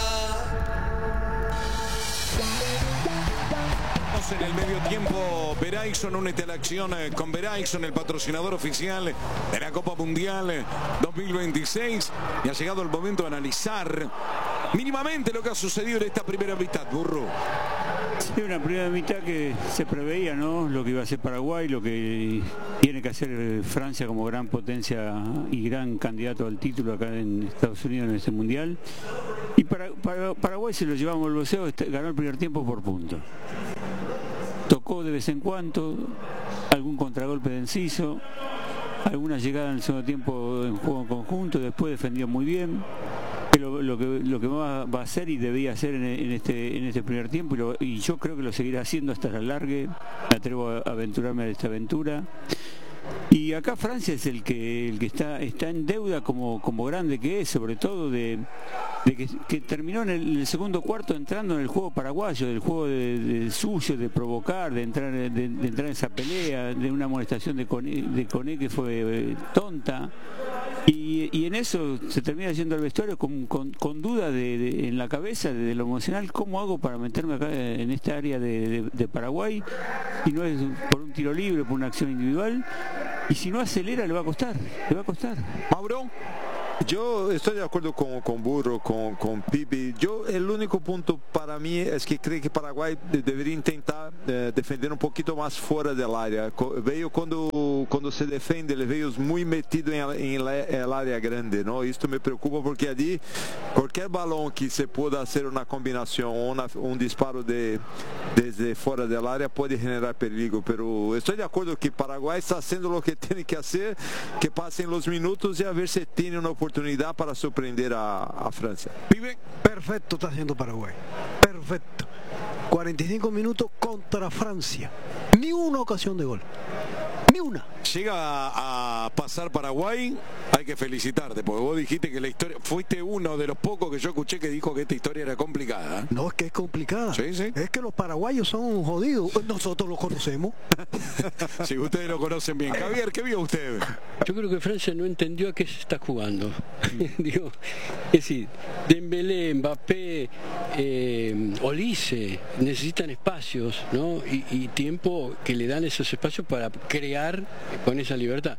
[SPEAKER 2] En el medio tiempo, Verizon, únete a la acción con Verizon, el patrocinador oficial de la Copa Mundial 2026. Y ha llegado el momento de analizar mínimamente lo que ha sucedido en esta primera mitad, Burro.
[SPEAKER 3] Sí, una primera mitad que se preveía, ¿no? Lo que iba a hacer Paraguay, lo que tiene que hacer Francia como gran potencia y gran candidato al título acá en Estados Unidos en este mundial. Y Paraguay se lo llevamos al bolseo, ganó el primer tiempo por punto. Tocó de vez en cuando, algún contragolpe de Enciso, alguna llegada en el segundo tiempo en juego en conjunto, después defendió muy bien. Pero lo que va a hacer y debía hacer en este primer tiempo, y yo creo que lo seguirá haciendo hasta la largue, me atrevo a aventurarme a esta aventura. Y acá Francia es el que está en deuda como grande que es, sobre todo de que terminó en el segundo cuarto entrando en el juego paraguayo, del juego de suyo, de provocar, de entrar en esa pelea, de una amonestación de Coné que fue tonta. Y en eso se termina yendo al vestuario con duda en la cabeza de lo emocional. ¿Cómo hago para meterme acá en esta área de Paraguay? Y no es por un tiro libre, por una acción individual. Y si no acelera, le va a costar.
[SPEAKER 5] Mauro. Yo estoy de acuerdo con Burro, con Pibi. El único punto para mí es que creo que Paraguay debería intentar defender un poquito más fuera del área. Veo cuando se defiende, le veo muy metido en el área grande, ¿no? Esto me preocupa porque allí cualquier balón que se pueda hacer una combinación o un disparo desde fuera del área puede generar peligro. Pero estoy de acuerdo que Paraguay está haciendo lo que tiene que hacer, que pasen los minutos y a ver si tiene una oportunidad para sorprender a Francia.
[SPEAKER 6] Vive. Perfecto está haciendo Paraguay. Perfecto. 45 minutos contra Francia. Ni una ocasión de gol. Ni una.
[SPEAKER 2] Llega a pasar Paraguay, hay que felicitarte, porque vos dijiste que la historia, fuiste uno de los pocos que yo escuché que dijo que esta historia era complicada.
[SPEAKER 6] No, es que es complicada.
[SPEAKER 2] Sí.
[SPEAKER 6] Es que los paraguayos son jodidos. Nosotros los conocemos.
[SPEAKER 2] Sí, ustedes lo conocen bien. Javier, ¿qué vio usted?
[SPEAKER 4] Yo creo que Francia no entendió a qué se está jugando. Digo, es decir, Dembélé, Mbappé, Olise necesitan espacios, ¿no? Y tiempo que le dan esos espacios para crear con esa libertad.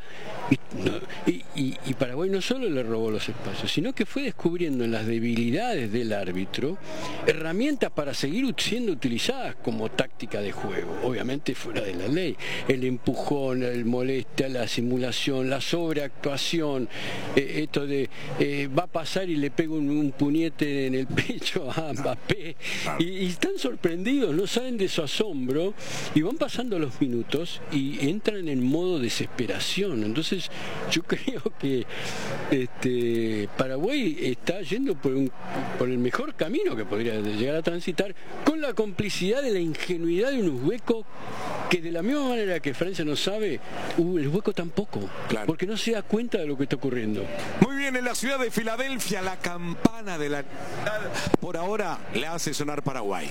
[SPEAKER 4] Y Paraguay no solo le robó los espacios, sino que fue descubriendo en las debilidades del árbitro herramientas para seguir siendo utilizadas como táctica de juego, obviamente fuera de la ley. El empujón, el molestia, la simulación, la sobreactuación, esto de va a pasar y le pego un puñete en el pecho a Mbappé, y están sorprendidos, no salen de su asombro y van pasando los minutos y entran en modo desesperación. Entonces yo creo que Paraguay está yendo por el mejor camino que podría llegar a transitar, con la complicidad de la ingenuidad de un uzbeco que, de la misma manera que Francia no sabe, el uzbeco tampoco, porque no se da cuenta de lo que está ocurriendo.
[SPEAKER 2] Muy bien, en la ciudad de Filadelfia la campana de la por ahora le hace sonar Paraguay.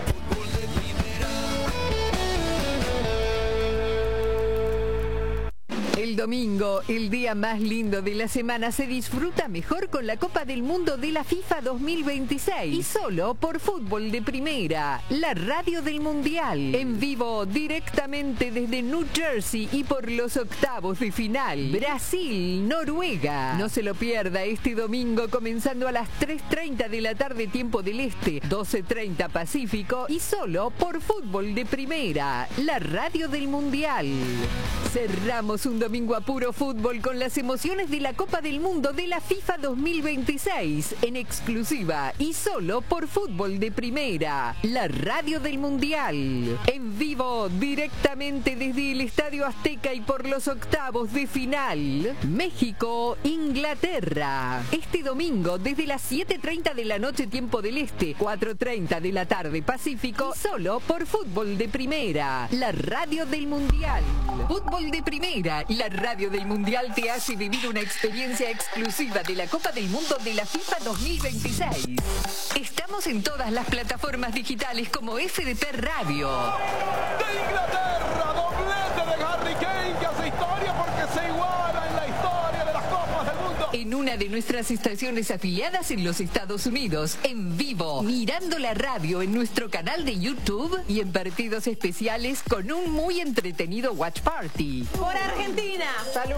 [SPEAKER 7] El domingo, el día más lindo de la semana, se disfruta mejor con la Copa del Mundo de la FIFA 2026 y solo por Fútbol de Primera, la radio del Mundial, en vivo directamente desde New Jersey y por los octavos de final, Brasil, Noruega. No se lo pierda este domingo, comenzando a las 3:30 de la tarde tiempo del Este, 12:30 Pacífico, y solo por Fútbol de Primera, la radio del Mundial. Cerramos un domingo a puro fútbol con las emociones de la Copa del Mundo de la FIFA 2026 en exclusiva y solo por Fútbol de Primera, la radio del Mundial. En vivo directamente desde el Estadio Azteca y por los octavos de final, México, Inglaterra. Este domingo desde las 7:30 de la noche tiempo del Este, 4:30 de la tarde Pacífico, solo por Fútbol de Primera, la radio del Mundial. Fútbol de Primera, la radio del Mundial, te hace vivir una experiencia exclusiva de la Copa del Mundo de la FIFA 2026. Estamos en todas las plataformas digitales como FDP Radio.
[SPEAKER 19] De Inglaterra, doblete de Harry Kane, que hace historia porque se iguala en la historia de las Copas del Mundo.
[SPEAKER 7] En una de nuestras estaciones afiliadas en los Estados Unidos, en vivo, mirando la radio en nuestro canal de YouTube y en partidos especiales con un muy entretenido watch party.
[SPEAKER 18] Por Argentina.
[SPEAKER 14] Salud.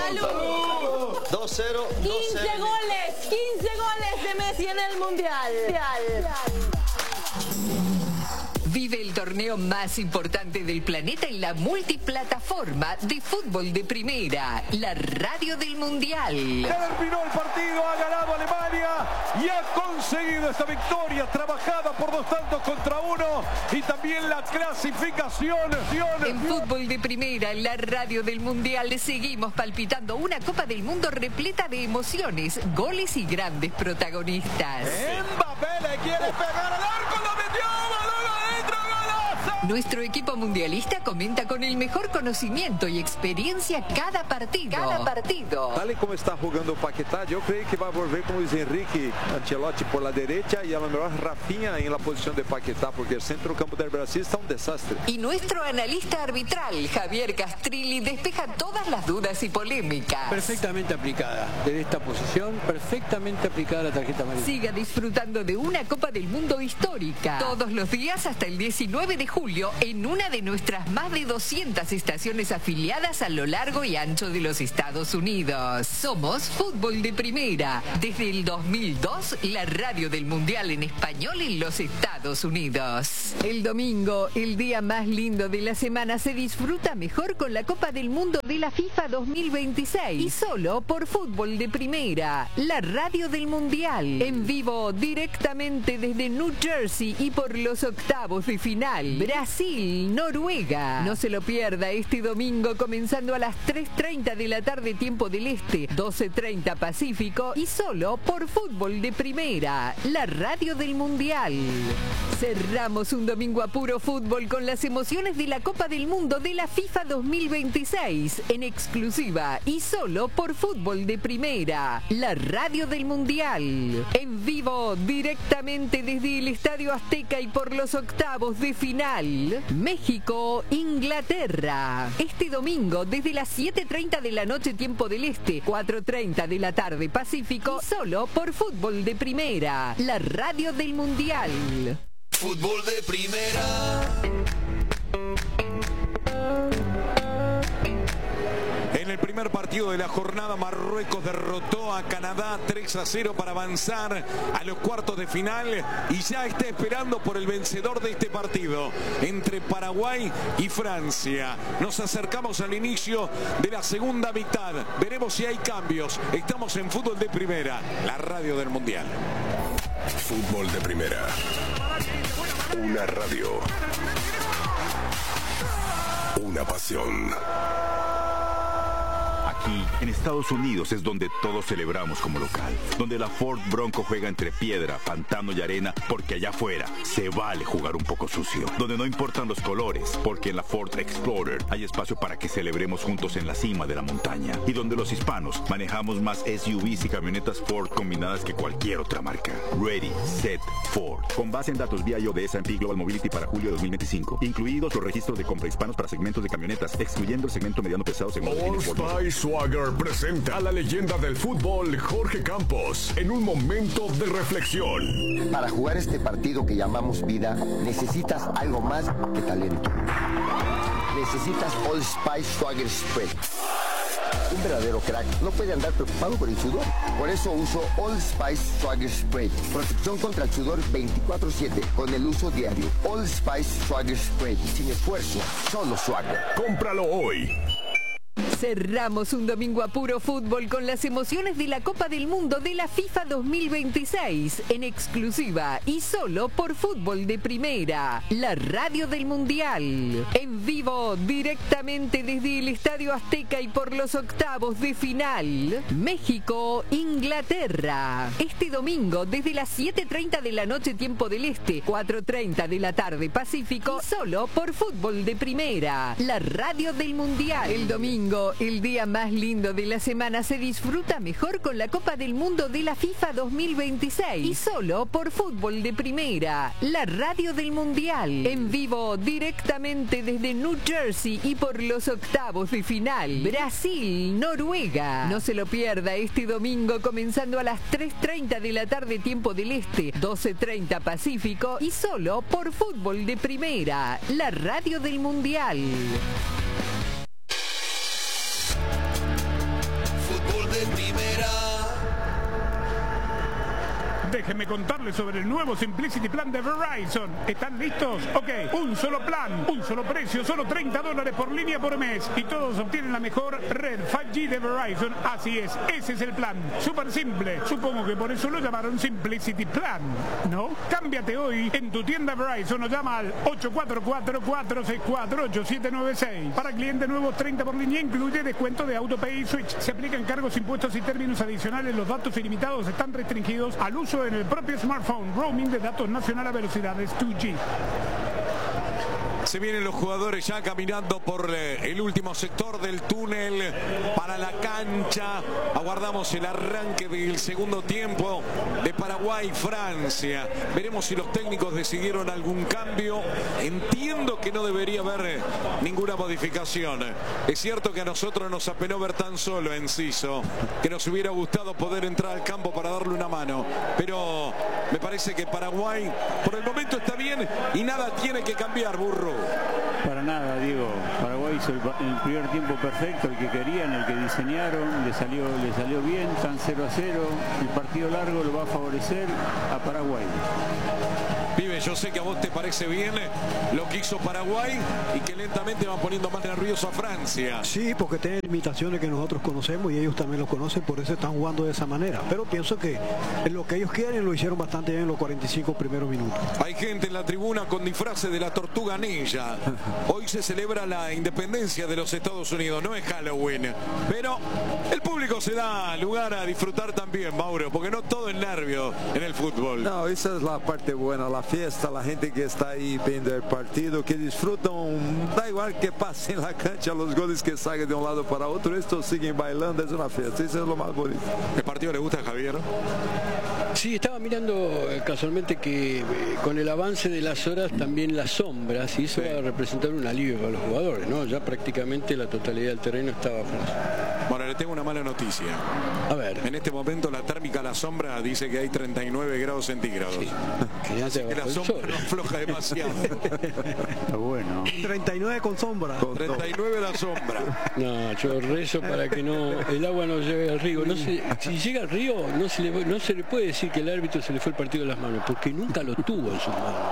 [SPEAKER 14] 2-0.
[SPEAKER 18] 15 goles de Messi en el Mundial.
[SPEAKER 7] Vive el torneo más importante del planeta en la multiplataforma de Fútbol de Primera, la radio del Mundial.
[SPEAKER 19] Terminó el partido, ha ganado Alemania y ha conseguido esta victoria trabajada por 2-1 y también la clasificación.
[SPEAKER 7] En Fútbol de Primera, la radio del Mundial, seguimos palpitando una Copa del Mundo repleta de emociones, goles y grandes protagonistas.
[SPEAKER 19] Mbappé le quiere pegar al arco, lo metió, balón adentro, golazo.
[SPEAKER 7] Nuestro equipo mundialista comenta con el mejor conocimiento y experiencia cada partido.
[SPEAKER 5] Tal y como está jugando Paquetá, yo creo que va a volver con Luis Enrique Ancelotti por la derecha y a lo mejor Rafinha en la posición de Paquetá, porque el centro campo del Brasil está un desastre.
[SPEAKER 7] Y nuestro analista arbitral, Javier Castrilli, despeja todas las dudas y polémicas.
[SPEAKER 4] Perfectamente aplicada. Desde esta posición, perfectamente aplicada la tarjeta amarilla.
[SPEAKER 7] Siga disfrutando de una Copa del Mundo histórica. Todos los días hasta el 19 de julio en una de nuestras más de 200 estaciones afiliadas a lo largo y ancho de los Estados Unidos. Somos Fútbol de Primera. Desde el 2002, la radio del Mundial en español en los Estados Unidos. El domingo, el día más lindo de la semana, se disfruta mejor con la Copa del Mundo de la FIFA 2026 y solo por Fútbol de Primera, la radio del Mundial, en vivo directamente desde New Jersey y por los octavos de final, Brasil, Noruega. No se lo pierda este domingo comenzando a las 3:30 de la tarde tiempo del Este, 12:30 Pacífico y solo por Fútbol de Primera, la radio del Mundial. Cerramos un domingo a puro fútbol con las emociones de la Copa del Mundo de la FIFA 2026 en exclusiva y solo por Fútbol de Primera, la radio del Mundial. En vivo directamente desde el Estadio Azteca y por los octavos de final, México, Inglaterra. Este domingo desde las 7:30 de la noche tiempo del Este, 4:30 de la tarde Pacífico, solo por Fútbol de Primera, la radio del Mundial.
[SPEAKER 2] Fútbol de Primera. En el primer partido de la jornada, Marruecos derrotó a Canadá 3-0 para avanzar a los cuartos de final y ya está esperando por el vencedor de este partido entre Paraguay y Francia. Nos acercamos al inicio de la segunda mitad. Veremos si hay cambios. Estamos en Fútbol de Primera, la radio del Mundial.
[SPEAKER 13] Fútbol de Primera. Una radio. Una pasión.
[SPEAKER 9] Aquí, en Estados Unidos, es donde todos celebramos como local. Donde la Ford Bronco juega entre piedra, pantano y arena, porque allá afuera se vale jugar un poco sucio. Donde no importan los colores, porque en la Ford Explorer hay espacio para que celebremos juntos en la cima de la montaña. Y donde los hispanos manejamos más SUVs y camionetas Ford combinadas que cualquier otra marca. Ready, Set, Ford. Con base en datos BIO de S&P Global Mobility para julio de 2025. Incluidos los registros de compra hispanos para segmentos de camionetas, excluyendo el segmento mediano pesado según
[SPEAKER 13] All Spice Swagger presenta a la leyenda del fútbol Jorge Campos en un momento de reflexión.
[SPEAKER 14] Para jugar este partido que llamamos vida, necesitas algo más que talento. Necesitas All Spice Swagger Spread. Un verdadero crack no puede andar preocupado por el sudor. Por eso uso All Spice Swagger Spray. Protección contra el sudor 24/7 con el uso diario. All Spice Swagger Spray. Sin esfuerzo, solo swagger.
[SPEAKER 13] Cómpralo hoy.
[SPEAKER 7] Cerramos un domingo a puro fútbol con las emociones de la Copa del Mundo de la FIFA 2026 en exclusiva y solo por Fútbol de Primera, la radio del Mundial. En vivo directamente desde el Estadio Azteca y por los octavos de final, México, Inglaterra. Este domingo desde las 7:30 de la noche tiempo del Este, 4:30 de la tarde Pacífico, solo por Fútbol de Primera, la radio del Mundial. El domingo, el día más lindo de la semana, se disfruta mejor con la Copa del Mundo de la FIFA 2026 y solo por Fútbol de Primera, la radio del Mundial. En vivo directamente desde New Jersey y por los octavos de final, Brasil, Noruega. No se lo pierda este domingo comenzando a las 3:30 de la tarde tiempo del Este, 12:30 Pacífico y solo por Fútbol de Primera, la radio del Mundial.
[SPEAKER 1] Déjenme contarles sobre el nuevo Simplicity Plan de Verizon. ¿Están listos? Ok, un solo plan, un solo precio, solo $30 por línea por mes. Y todos obtienen la mejor red 5G de Verizon. Así es, ese es el plan. Súper simple. Supongo que por eso lo llamaron Simplicity Plan, ¿no? Cámbiate hoy en tu tienda Verizon o llama al 844-464-8796. Para clientes nuevos, 30 por línea, incluye descuento de AutoPay y Switch. Se aplican cargos, impuestos y términos adicionales. Los datos ilimitados están restringidos al uso en el propio smartphone. Roaming de datos nacional a velocidades 2G.
[SPEAKER 2] Se vienen los jugadores ya caminando por el último sector del túnel para la cancha. Aguardamos el arranque del segundo tiempo de Paraguay-Francia. Veremos si los técnicos decidieron algún cambio. Entiendo que no debería haber ninguna modificación. Es cierto que a nosotros nos apenó ver tan solo a Enciso, que nos hubiera gustado poder entrar al campo para darle una mano. Pero me parece que Paraguay por el momento está bien y nada tiene que cambiar, Burro.
[SPEAKER 3] Para nada, Diego. Paraguay hizo el primer tiempo perfecto, el que querían, el que diseñaron, le salió bien, están 0-0. El partido largo lo va a favorecer a Paraguay.
[SPEAKER 2] Pibe, yo sé que a vos te parece bien lo que hizo Paraguay y que lentamente va poniendo más nervioso a Francia.
[SPEAKER 6] Sí, porque tiene limitaciones que nosotros conocemos y ellos también lo conocen, por eso están jugando de esa manera. Pero pienso que en lo que ellos quieren lo hicieron bastante bien en los 45 primeros minutos.
[SPEAKER 2] Hay gente en la tribuna con disfraces de la tortuga ninja. Hoy se celebra la independencia de los Estados Unidos, no es Halloween. Pero el público se da lugar a disfrutar también, Mauro, porque no todo es nervio en el fútbol.
[SPEAKER 5] No, esa es la parte buena, la fiesta, la gente que está ahí viendo el partido, que disfrutan, da igual que pase en la cancha, los goles que salgan de un lado para otro, estos siguen bailando, es una fiesta, eso es lo más bonito.
[SPEAKER 2] ¿El partido le gusta a Javier?
[SPEAKER 4] Sí, estaba mirando casualmente que con el avance de las horas también las sombras, y eso va a representar un alivio para los jugadores, ¿no? Ya prácticamente la totalidad del terreno estaba Francia.
[SPEAKER 2] Bueno, le tengo una mala noticia.
[SPEAKER 4] A ver.
[SPEAKER 2] En este momento la térmica a la sombra dice que hay 39 grados centígrados. Sí.
[SPEAKER 4] Que
[SPEAKER 2] la sombra no afloja demasiado.
[SPEAKER 3] Bueno.
[SPEAKER 6] 39 con sombra.
[SPEAKER 2] 39 la sombra.
[SPEAKER 4] No, yo rezo para que el agua no llegue al río. Si llega al río, no se le puede decir que el árbitro se le fue el partido de las manos, porque nunca lo tuvo en sus manos.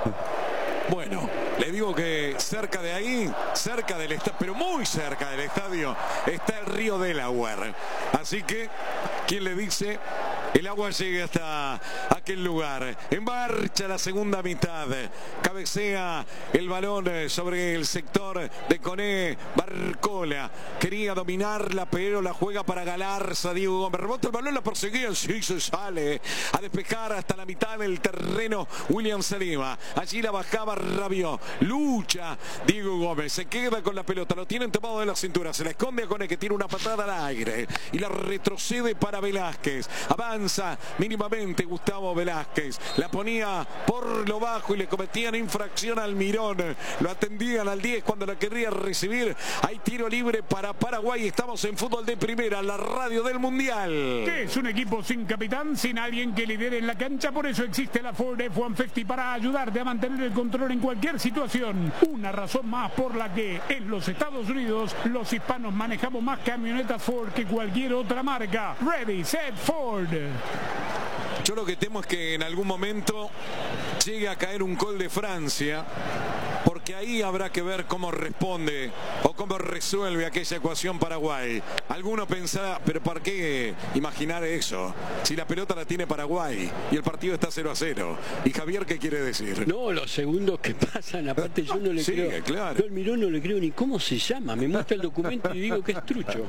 [SPEAKER 2] Bueno, le digo que cerca de ahí, cerca del estadio, pero muy cerca del estadio, está el río Delaware. Así que, ¿quién le dice? El agua llegue hasta aquel lugar. En marcha la segunda mitad. Cabecea el balón sobre el sector de Coné. Barcola quería dominarla, pero la juega para Galarza. Diego Gómez rebota el balón, la perseguía. Sí, se sale a despejar hasta la mitad del terreno William Saliba. Allí la bajaba Rabiot. Lucha Diego Gómez. Se queda con la pelota. Lo tienen tomado de la cintura. Se la esconde a Coné, que tira una patada al aire. Y la retrocede para Velázquez. Avanza mínimamente Gustavo Velázquez, la ponía por lo bajo y le cometían infracción al Mirón, lo atendían al 10 cuando la quería recibir. Hay tiro libre para Paraguay. Estamos en Fútbol de Primera, la radio del Mundial.
[SPEAKER 1] Que es un equipo sin capitán, sin alguien que lidere en la cancha, por eso existe la Ford F-150 para ayudarte a mantener el control en cualquier situación. Una razón más por la que en los Estados Unidos los hispanos manejamos más camionetas Ford que cualquier otra marca. Ready, set, Ford.
[SPEAKER 2] Yo lo que temo es que en algún momento llegue a caer un gol de Francia, porque ahí habrá que ver cómo responde o cómo resuelve aquella ecuación Paraguay. Alguno pensará, pero ¿para qué imaginar eso? Si la pelota la tiene Paraguay y el partido está 0-0. ¿Y Javier qué quiere decir?
[SPEAKER 4] No, los segundos que pasan, aparte yo no le creo.
[SPEAKER 2] Claro.
[SPEAKER 4] Yo al Mirón no le creo ni cómo se llama. Me muestra el documento y digo que es trucho.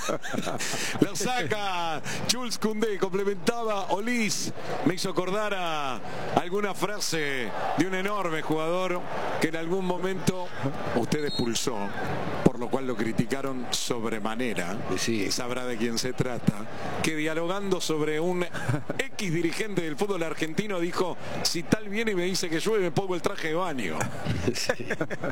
[SPEAKER 2] Lo saca Jules Koundé, complementaba Olís. Me hizo acordar a alguna frase de un enorme jugador que en algún momento usted expulsó, por lo cual lo criticaron sobremanera.
[SPEAKER 4] Sí.
[SPEAKER 2] Sabrá de quién se trata. Que dialogando sobre un X dirigente del fútbol argentino dijo: si tal viene y me dice que llueve, me pongo el traje de baño. Sí.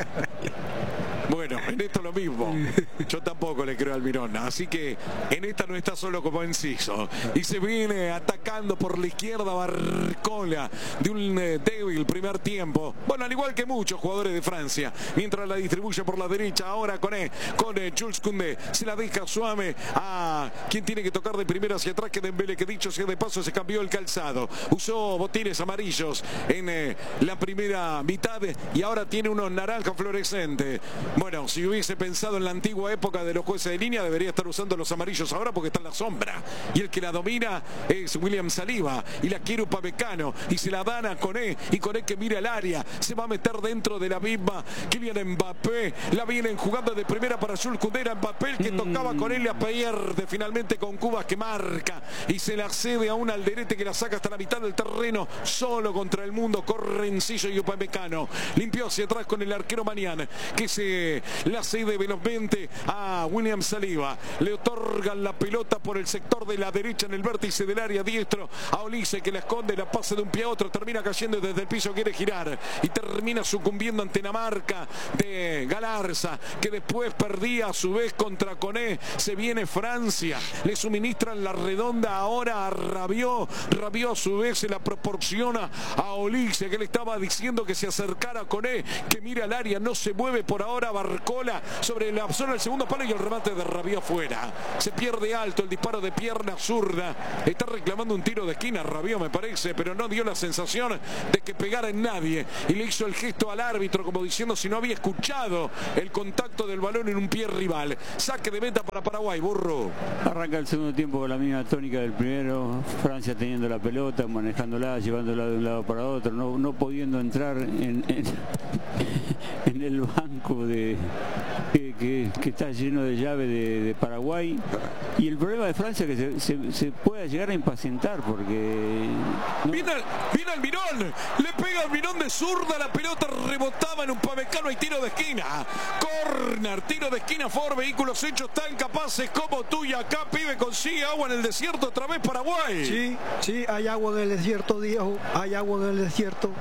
[SPEAKER 2] Bueno, en esto lo mismo. Yo tampoco le creo al Mirón. Así que en esta no está solo como Enciso. Y se viene atacando por la izquierda Barcola de un débil primer tiempo. Bueno, al igual que muchos jugadores de Francia. Mientras la distribuye por la derecha. Ahora con Jules Koundé. Se la deja suave a quien tiene que tocar de primera hacia atrás, que Dembélé, que dicho sea de paso se cambió el calzado. Usó botines amarillos en la primera mitad y ahora tiene unos naranja fluorescente. Bueno, si hubiese pensado en la antigua época de los jueces de línea, debería estar usando los amarillos ahora porque está en la sombra. Y el que la domina es William Saliba. Y la quiere Upamecano. Y se la dan a Koné. Y Koné que mira el área. Se va a meter dentro de la misma. Kylian Mbappé. La vienen jugando de primera para Jules Koundé. Era Mbappé el que tocaba con él. La pierde finalmente con Cubas que marca. Y se la cede a un Alderete que la saca hasta la mitad del terreno. Solo contra el mundo. Corre Enciso y Upamecano. Limpió hacia atrás con el arquero Manián. Que se la cede velozmente a William Saliba. Le otorgan la pelota por el sector de la derecha en el vértice del área diestro a Olise que la esconde, la pasa de un pie a otro, termina cayendo desde el piso, quiere girar y termina sucumbiendo ante la marca de Galarza, que después perdía a su vez contra Koné. Se viene Francia, le suministran la redonda ahora a Rabiot. Rabiot a su vez se la proporciona a Olise, que le estaba diciendo que se acercara a Koné, que mira al área, no se mueve por ahora. Barcola sobre la zona del segundo palo y el remate de Rabiot fuera. Se pierde alto el disparo de pierna zurda. Está reclamando un tiro de esquina Rabiot, me parece, pero no dio la sensación de que pegara en nadie. Y le hizo el gesto al árbitro como diciendo si no había escuchado el contacto del balón en un pie rival. Saque de meta para Paraguay, burro.
[SPEAKER 3] Arranca el segundo tiempo con la misma tónica del primero. Francia teniendo la pelota, manejándola, llevándola de un lado para otro, no pudiendo entrar en el banco que está lleno de llave de Paraguay. Y el problema de Francia es que se pueda llegar a impacientar porque...
[SPEAKER 2] Viene Almirón, le pega Almirón de zurda, la pelota rebotaba en Upamecano y tiro de esquina. Corner, tiro de esquina, Ford Vehículos Hechos tan capaces como tú, y acá pibe consigue agua en el desierto otra vez Paraguay.
[SPEAKER 6] Sí, hay agua en el desierto, Diego, hay agua en el desierto.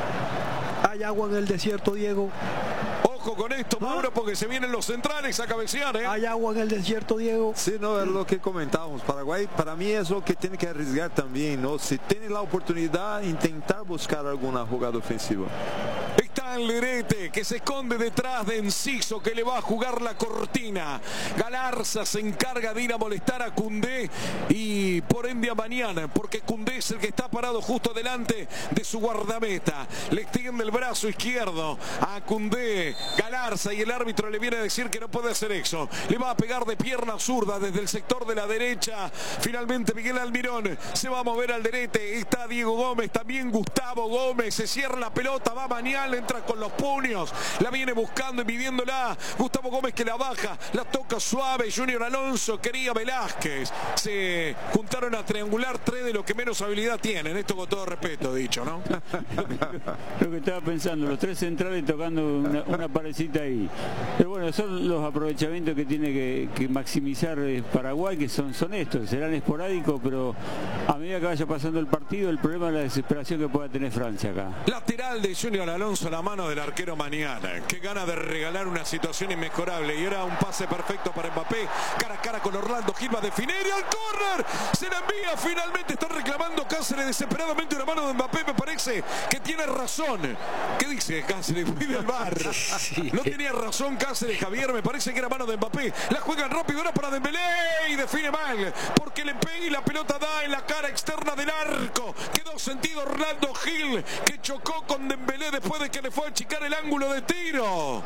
[SPEAKER 6] Hay agua en el desierto, Diego.
[SPEAKER 2] Ojo con esto, Mauro, porque se vienen los centrales a cabecear, ¿eh?
[SPEAKER 6] Hay agua en el desierto, Diego.
[SPEAKER 5] Sí, no, es lo que comentábamos. Paraguay, para mí, es lo que tiene que arriesgar también, ¿no? Si tiene la oportunidad, intentar buscar alguna jugada ofensiva.
[SPEAKER 2] Está Alderete, que se esconde detrás de Enciso, que le va a jugar la cortina. Galarza se encarga de ir a molestar a Koundé y por ende a Manián, porque Koundé es el que está parado justo delante de su guardameta. Le extiende el brazo izquierdo a Koundé. Galarza, y el árbitro le viene a decir que no puede hacer eso. Le va a pegar de pierna zurda desde el sector de la derecha. Finalmente Miguel Almirón se va a mover Alderete. Está Diego Gómez, también Gustavo Gómez. Se cierra la pelota, va Manián, entra con los puños, la viene buscando y midiéndola. Gustavo Gómez que la baja, la toca suave. Junior Alonso, quería Velázquez. Se juntaron a triangular tres de los que menos habilidad tienen. Esto con todo respeto dicho, ¿no?
[SPEAKER 3] Lo que estaba pensando, los tres centrales tocando una parecita ahí. Pero bueno, son los aprovechamientos que tiene que maximizar Paraguay, que son estos, serán esporádicos, pero a medida que vaya pasando el partido, el problema es la desesperación que pueda tener Francia acá.
[SPEAKER 2] Lateral de Junior Alonso, la mano del arquero Manián, que gana de regalar una situación inmejorable, y era un pase perfecto para Mbappé, cara a cara con Orlando Gil, va a definir y al córner se la envía. Finalmente está reclamando Cáceres desesperadamente una mano de Mbappé. Me parece que tiene razón. ¿Qué dice Cáceres? Pide el VAR. No tenía razón Cáceres, Javier, me parece que era mano de Mbappé. La juegan rápido ahora para Dembélé y define mal, porque le pega y la pelota da en la cara externa del arco. Quedó sentido Orlando Gil, que chocó con Dembélé después de que le fue a achicar el ángulo de tiro.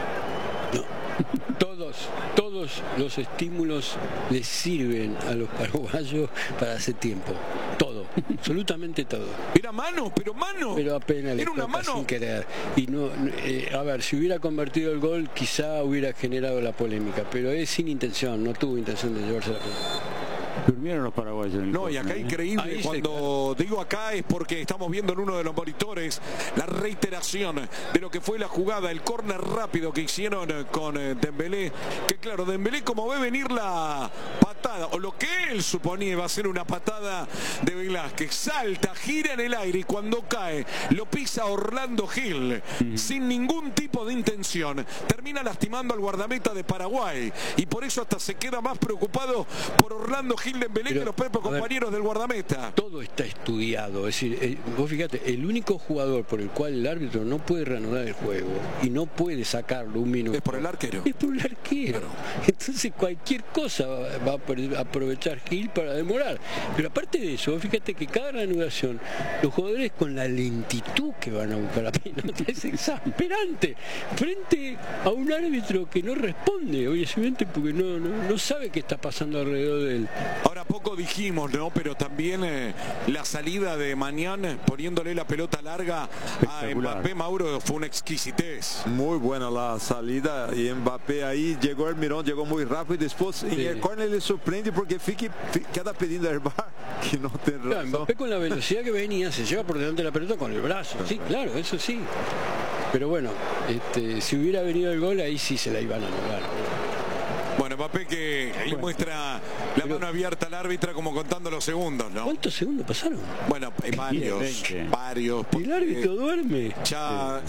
[SPEAKER 4] Todos los estímulos les sirven a los paraguayos para hace tiempo. Todo, absolutamente todo.
[SPEAKER 2] Era mano, pero
[SPEAKER 4] apenas le
[SPEAKER 2] una mano
[SPEAKER 4] sin querer. Y a ver, si hubiera convertido el gol, quizá hubiera generado la polémica, pero es sin intención, no tuvo intención de llevarse la pelota.
[SPEAKER 3] Durmieron los paraguayos.
[SPEAKER 2] No, y acá increíble, cuando digo acá es porque estamos viendo en uno de los monitores la reiteración de lo que fue la jugada, el córner rápido que hicieron con Dembélé, que claro, Dembélé como ve venir la patada, o lo que él suponía iba a ser una patada de Velázquez, salta, gira en el aire y cuando cae lo pisa Orlando Gil sin ningún tipo de intención, termina lastimando al guardameta de Paraguay, y por eso hasta se queda más preocupado por Orlando Gil Dembélé que los propios compañeros del guardameta.
[SPEAKER 4] Todo está estudiado, es decir, vos fíjate, el único jugador por el cual el árbitro no puede reanudar el juego y no puede sacarlo un minuto
[SPEAKER 2] es por el arquero.
[SPEAKER 4] Es por el arquero. Claro. Entonces cualquier cosa va a aprovechar Gil para demorar. Pero aparte de eso, fíjate que cada reanudación, los jugadores con la lentitud que van a buscar la pelota es exasperante frente a un árbitro que no responde, obviamente, porque no sabe qué está pasando alrededor de él.
[SPEAKER 2] Ahora poco dijimos, ¿no? Pero también la salida de Mañán poniéndole la pelota larga a Mbappé, Mauro, fue una exquisitez.
[SPEAKER 5] Muy buena la salida y Mbappé ahí llegó el mirón, llegó muy rápido y después en el córner le sorprende porque queda pidiendo el VAR que no tiene razón.
[SPEAKER 4] Claro, Mbappé con la velocidad que venía se lleva por delante de la pelota con el brazo. Sí, claro, eso sí. Pero bueno, si hubiera venido el gol ahí sí se la iban a anular.
[SPEAKER 2] Bueno, Mbappé que ahí muestra la mano abierta al árbitro como contando los segundos, ¿no?
[SPEAKER 4] ¿Cuántos segundos pasaron?
[SPEAKER 2] Bueno, varios.
[SPEAKER 4] El árbitro duerme.
[SPEAKER 2] Ya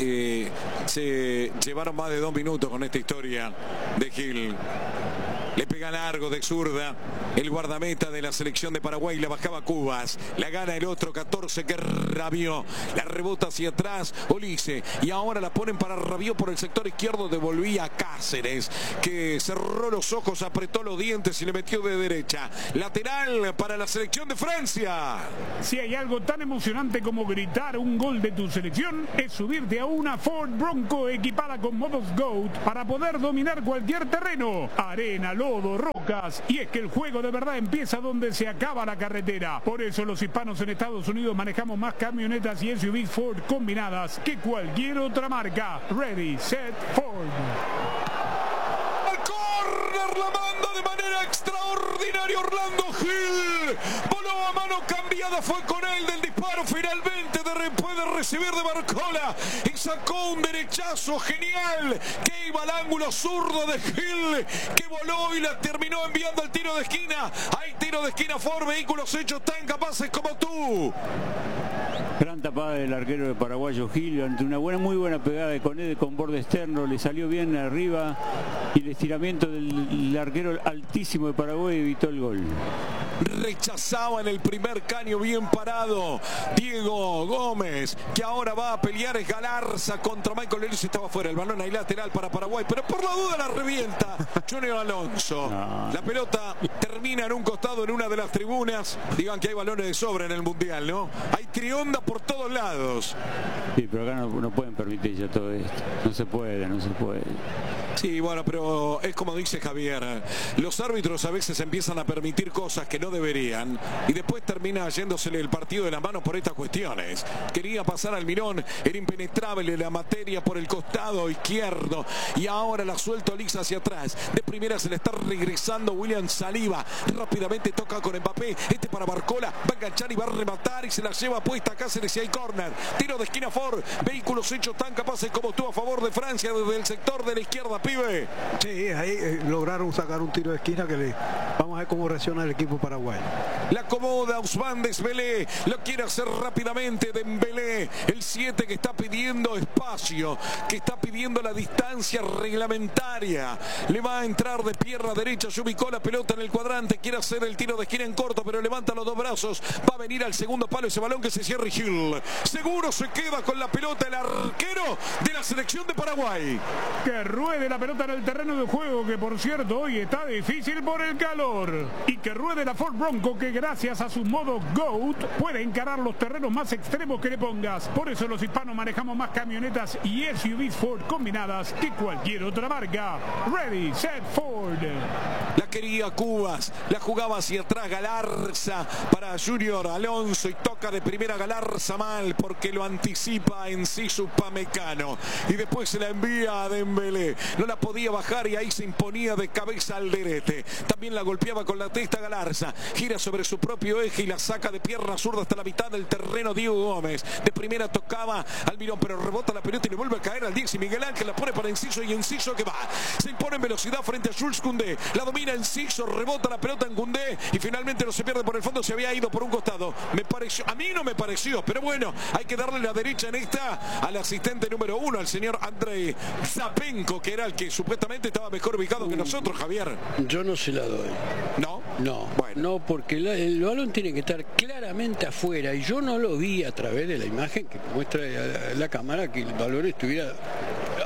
[SPEAKER 2] se llevaron más de 2 minutos con esta historia de Gil. Le pega largo de zurda el guardameta de la selección de Paraguay, la bajaba Cubas, la gana el otro 14 que Rabiot, la rebota hacia atrás Olise y ahora la ponen para Rabiot por el sector izquierdo, devolvía a Cáceres que cerró los ojos, apretó los dientes y le metió de derecha. Lateral para la selección de Francia.
[SPEAKER 1] Si hay algo tan emocionante como gritar un gol de tu selección, es subirte a una Ford Bronco equipada con modos GOAT para poder dominar cualquier terreno, arena, lodo, rocas, y es que el juego de verdad empieza donde se acaba la carretera. Por eso los hispanos en Estados Unidos manejamos más camionetas y SUVs Ford combinadas que cualquier otra marca. Ready, set, Ford.
[SPEAKER 2] Al córner la manda de manera extraordinaria Orlando Gil. Voló a mano cambiada, fue con él del disparo finalmente puede recibir de Barcola y sacó un derechazo genial que iba al ángulo zurdo de Gil, que voló y la terminó enviando al tiro de esquina. Hay tiro de esquina Ford, vehículos hechos tan capaces como tú.
[SPEAKER 3] Gran tapada del arquero de paraguayo Gil ante una muy buena pegada de Conede con borde externo, le salió bien arriba y el estiramiento del arquero altísimo de Paraguay evitó el gol.
[SPEAKER 2] Rechazaba en el primer caño bien parado Diego Gómez, que ahora va a pelear es Galarza contra Michael Ellis, estaba fuera el balón ahí lateral para Paraguay, pero por la duda la revienta Junior Alonso. La pelota termina en un costado en una de las tribunas. Digan que hay balones de sobra en el Mundial, ¿no? Hay trionda por todos lados.
[SPEAKER 3] Sí, pero acá no pueden permitir ya todo esto. No se puede.
[SPEAKER 2] Sí, bueno, pero es como dice Javier, los árbitros a veces empiezan a permitir cosas que no deberían y después termina yéndosele el partido de las manos por estas cuestiones. Quería pasar al Mirón, era impenetrable la materia por el costado izquierdo y ahora la suelta Olise hacia atrás. De primera se le está regresando William Saliba, rápidamente toca con Mbappé, para Barcola, va a enganchar y va a rematar y se la lleva puesta a Cáceres y hay córner. Tiro de esquina Ford, vehículos hechos tan capaces como tú a favor de Francia desde el sector de la izquierda, pibe.
[SPEAKER 6] Sí, ahí lograron sacar un tiro de esquina que vamos a ver cómo reacciona el equipo paraguayo.
[SPEAKER 2] La acomoda Ousmane Dembélé, lo quiere hacer rápidamente Dembélé, el 7 que está pidiendo espacio, que está pidiendo la distancia reglamentaria, le va a entrar de pierna derecha, se ubicó la pelota en el cuadrante, quiere hacer el tiro de esquina en corto, pero levanta los dos brazos, va a venir al segundo palo ese balón que se cierra y Gil. Seguro se queda con la pelota el arquero de la selección de Paraguay.
[SPEAKER 1] Que ruede la pelota en el terreno de juego, que por cierto hoy está difícil por el calor. Y que ruede la Ford Bronco, que gracias a su modo GOAT puede encarar los terrenos más extremos que le pongas. Por eso los hispanos manejamos más camionetas y SUVs Ford combinadas que cualquier otra marca. Ready, set, Ford.
[SPEAKER 2] La quería Cubas, la jugaba hacia atrás Galarza para Junior Alonso y toca de primera Galarza mal porque lo anticipa en sí su Pamecano y después se la envía a Dembélé, no la podía bajar y ahí se imponía de cabeza al derete, también la golpeaba con la testa Galarza, gira sobre su propio eje y la saca de pierna zurda hasta la mitad del terreno Diego Gómez, de primera tocaba al Mirón pero rebota la pelota y le vuelve a caer al 10 y Miguel Ángel la pone para Enciso y Enciso que va, se impone en velocidad frente a Jules Koundé, la domina Enciso, rebota la pelota en Koundé y finalmente no se pierde por el fondo, se había ido por un costado, me pareció, a mí no me pareció, pero bueno, hay que darle la derecha en esta al asistente número 1, al señor Andrei Zapenko, que era el que supuestamente estaba mejor ubicado que nosotros, Javier.
[SPEAKER 4] Yo no se la doy.
[SPEAKER 2] ¿No?
[SPEAKER 4] No, bueno. No, porque el balón tiene que estar claramente afuera y yo no lo vi a través de la imagen que muestra la cámara que el balón estuviera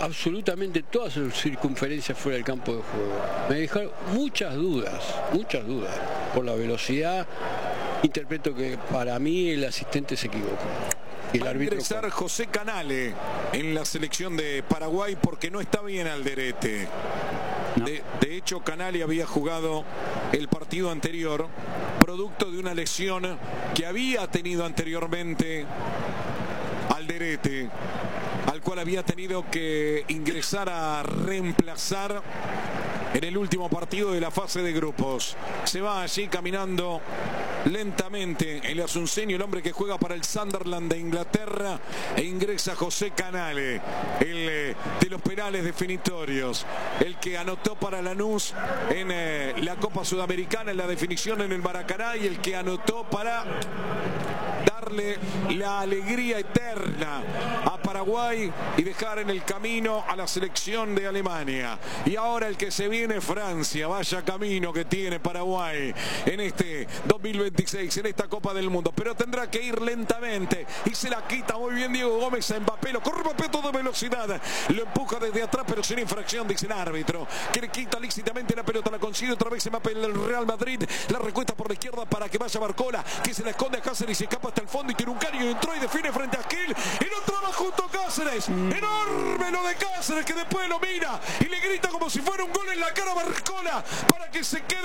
[SPEAKER 4] absolutamente todas sus circunferencias fuera del campo de juego. Me dejaron muchas dudas, por la velocidad. Interpreto que para mí el asistente se equivocó.
[SPEAKER 2] Va a ingresar José Canale en la selección de Paraguay porque no está bien Alderete. No. De hecho, Canale había jugado el partido anterior producto de una lesión que había tenido anteriormente Alderete, al cual había tenido que ingresar a reemplazar en el último partido de la fase de grupos. Se va allí caminando lentamente el asunceño, el hombre que juega para el Sunderland de Inglaterra, e ingresa José Canale, el de los penales definitorios, el que anotó para Lanús en la Copa Sudamericana en la definición en el Maracaná, y el que anotó para darle la alegría eterna a Paraguay y dejar en el camino a la selección de Alemania. Y ahora el que se viene, Francia. Vaya camino que tiene Paraguay en este 2026, en esta Copa del Mundo, pero tendrá que ir lentamente y se la quita muy bien Diego Gómez a Mbappé. Lo corre Mbappé a toda velocidad, lo empuja desde atrás, pero sin infracción, dice el árbitro, que le quita lícitamente la pelota. La consigue otra vez Mbappé en el Real Madrid, la recuesta por la izquierda para que vaya Barcola, que se la esconde a Cáceres y se escapa hasta el fondo, y tiene un caño y entró y define frente a Gil, y no traba junto a Cáceres. Enorme lo de Cáceres, que después lo mira y le grita como si fuera un gol en la cara a Barcola para que se quede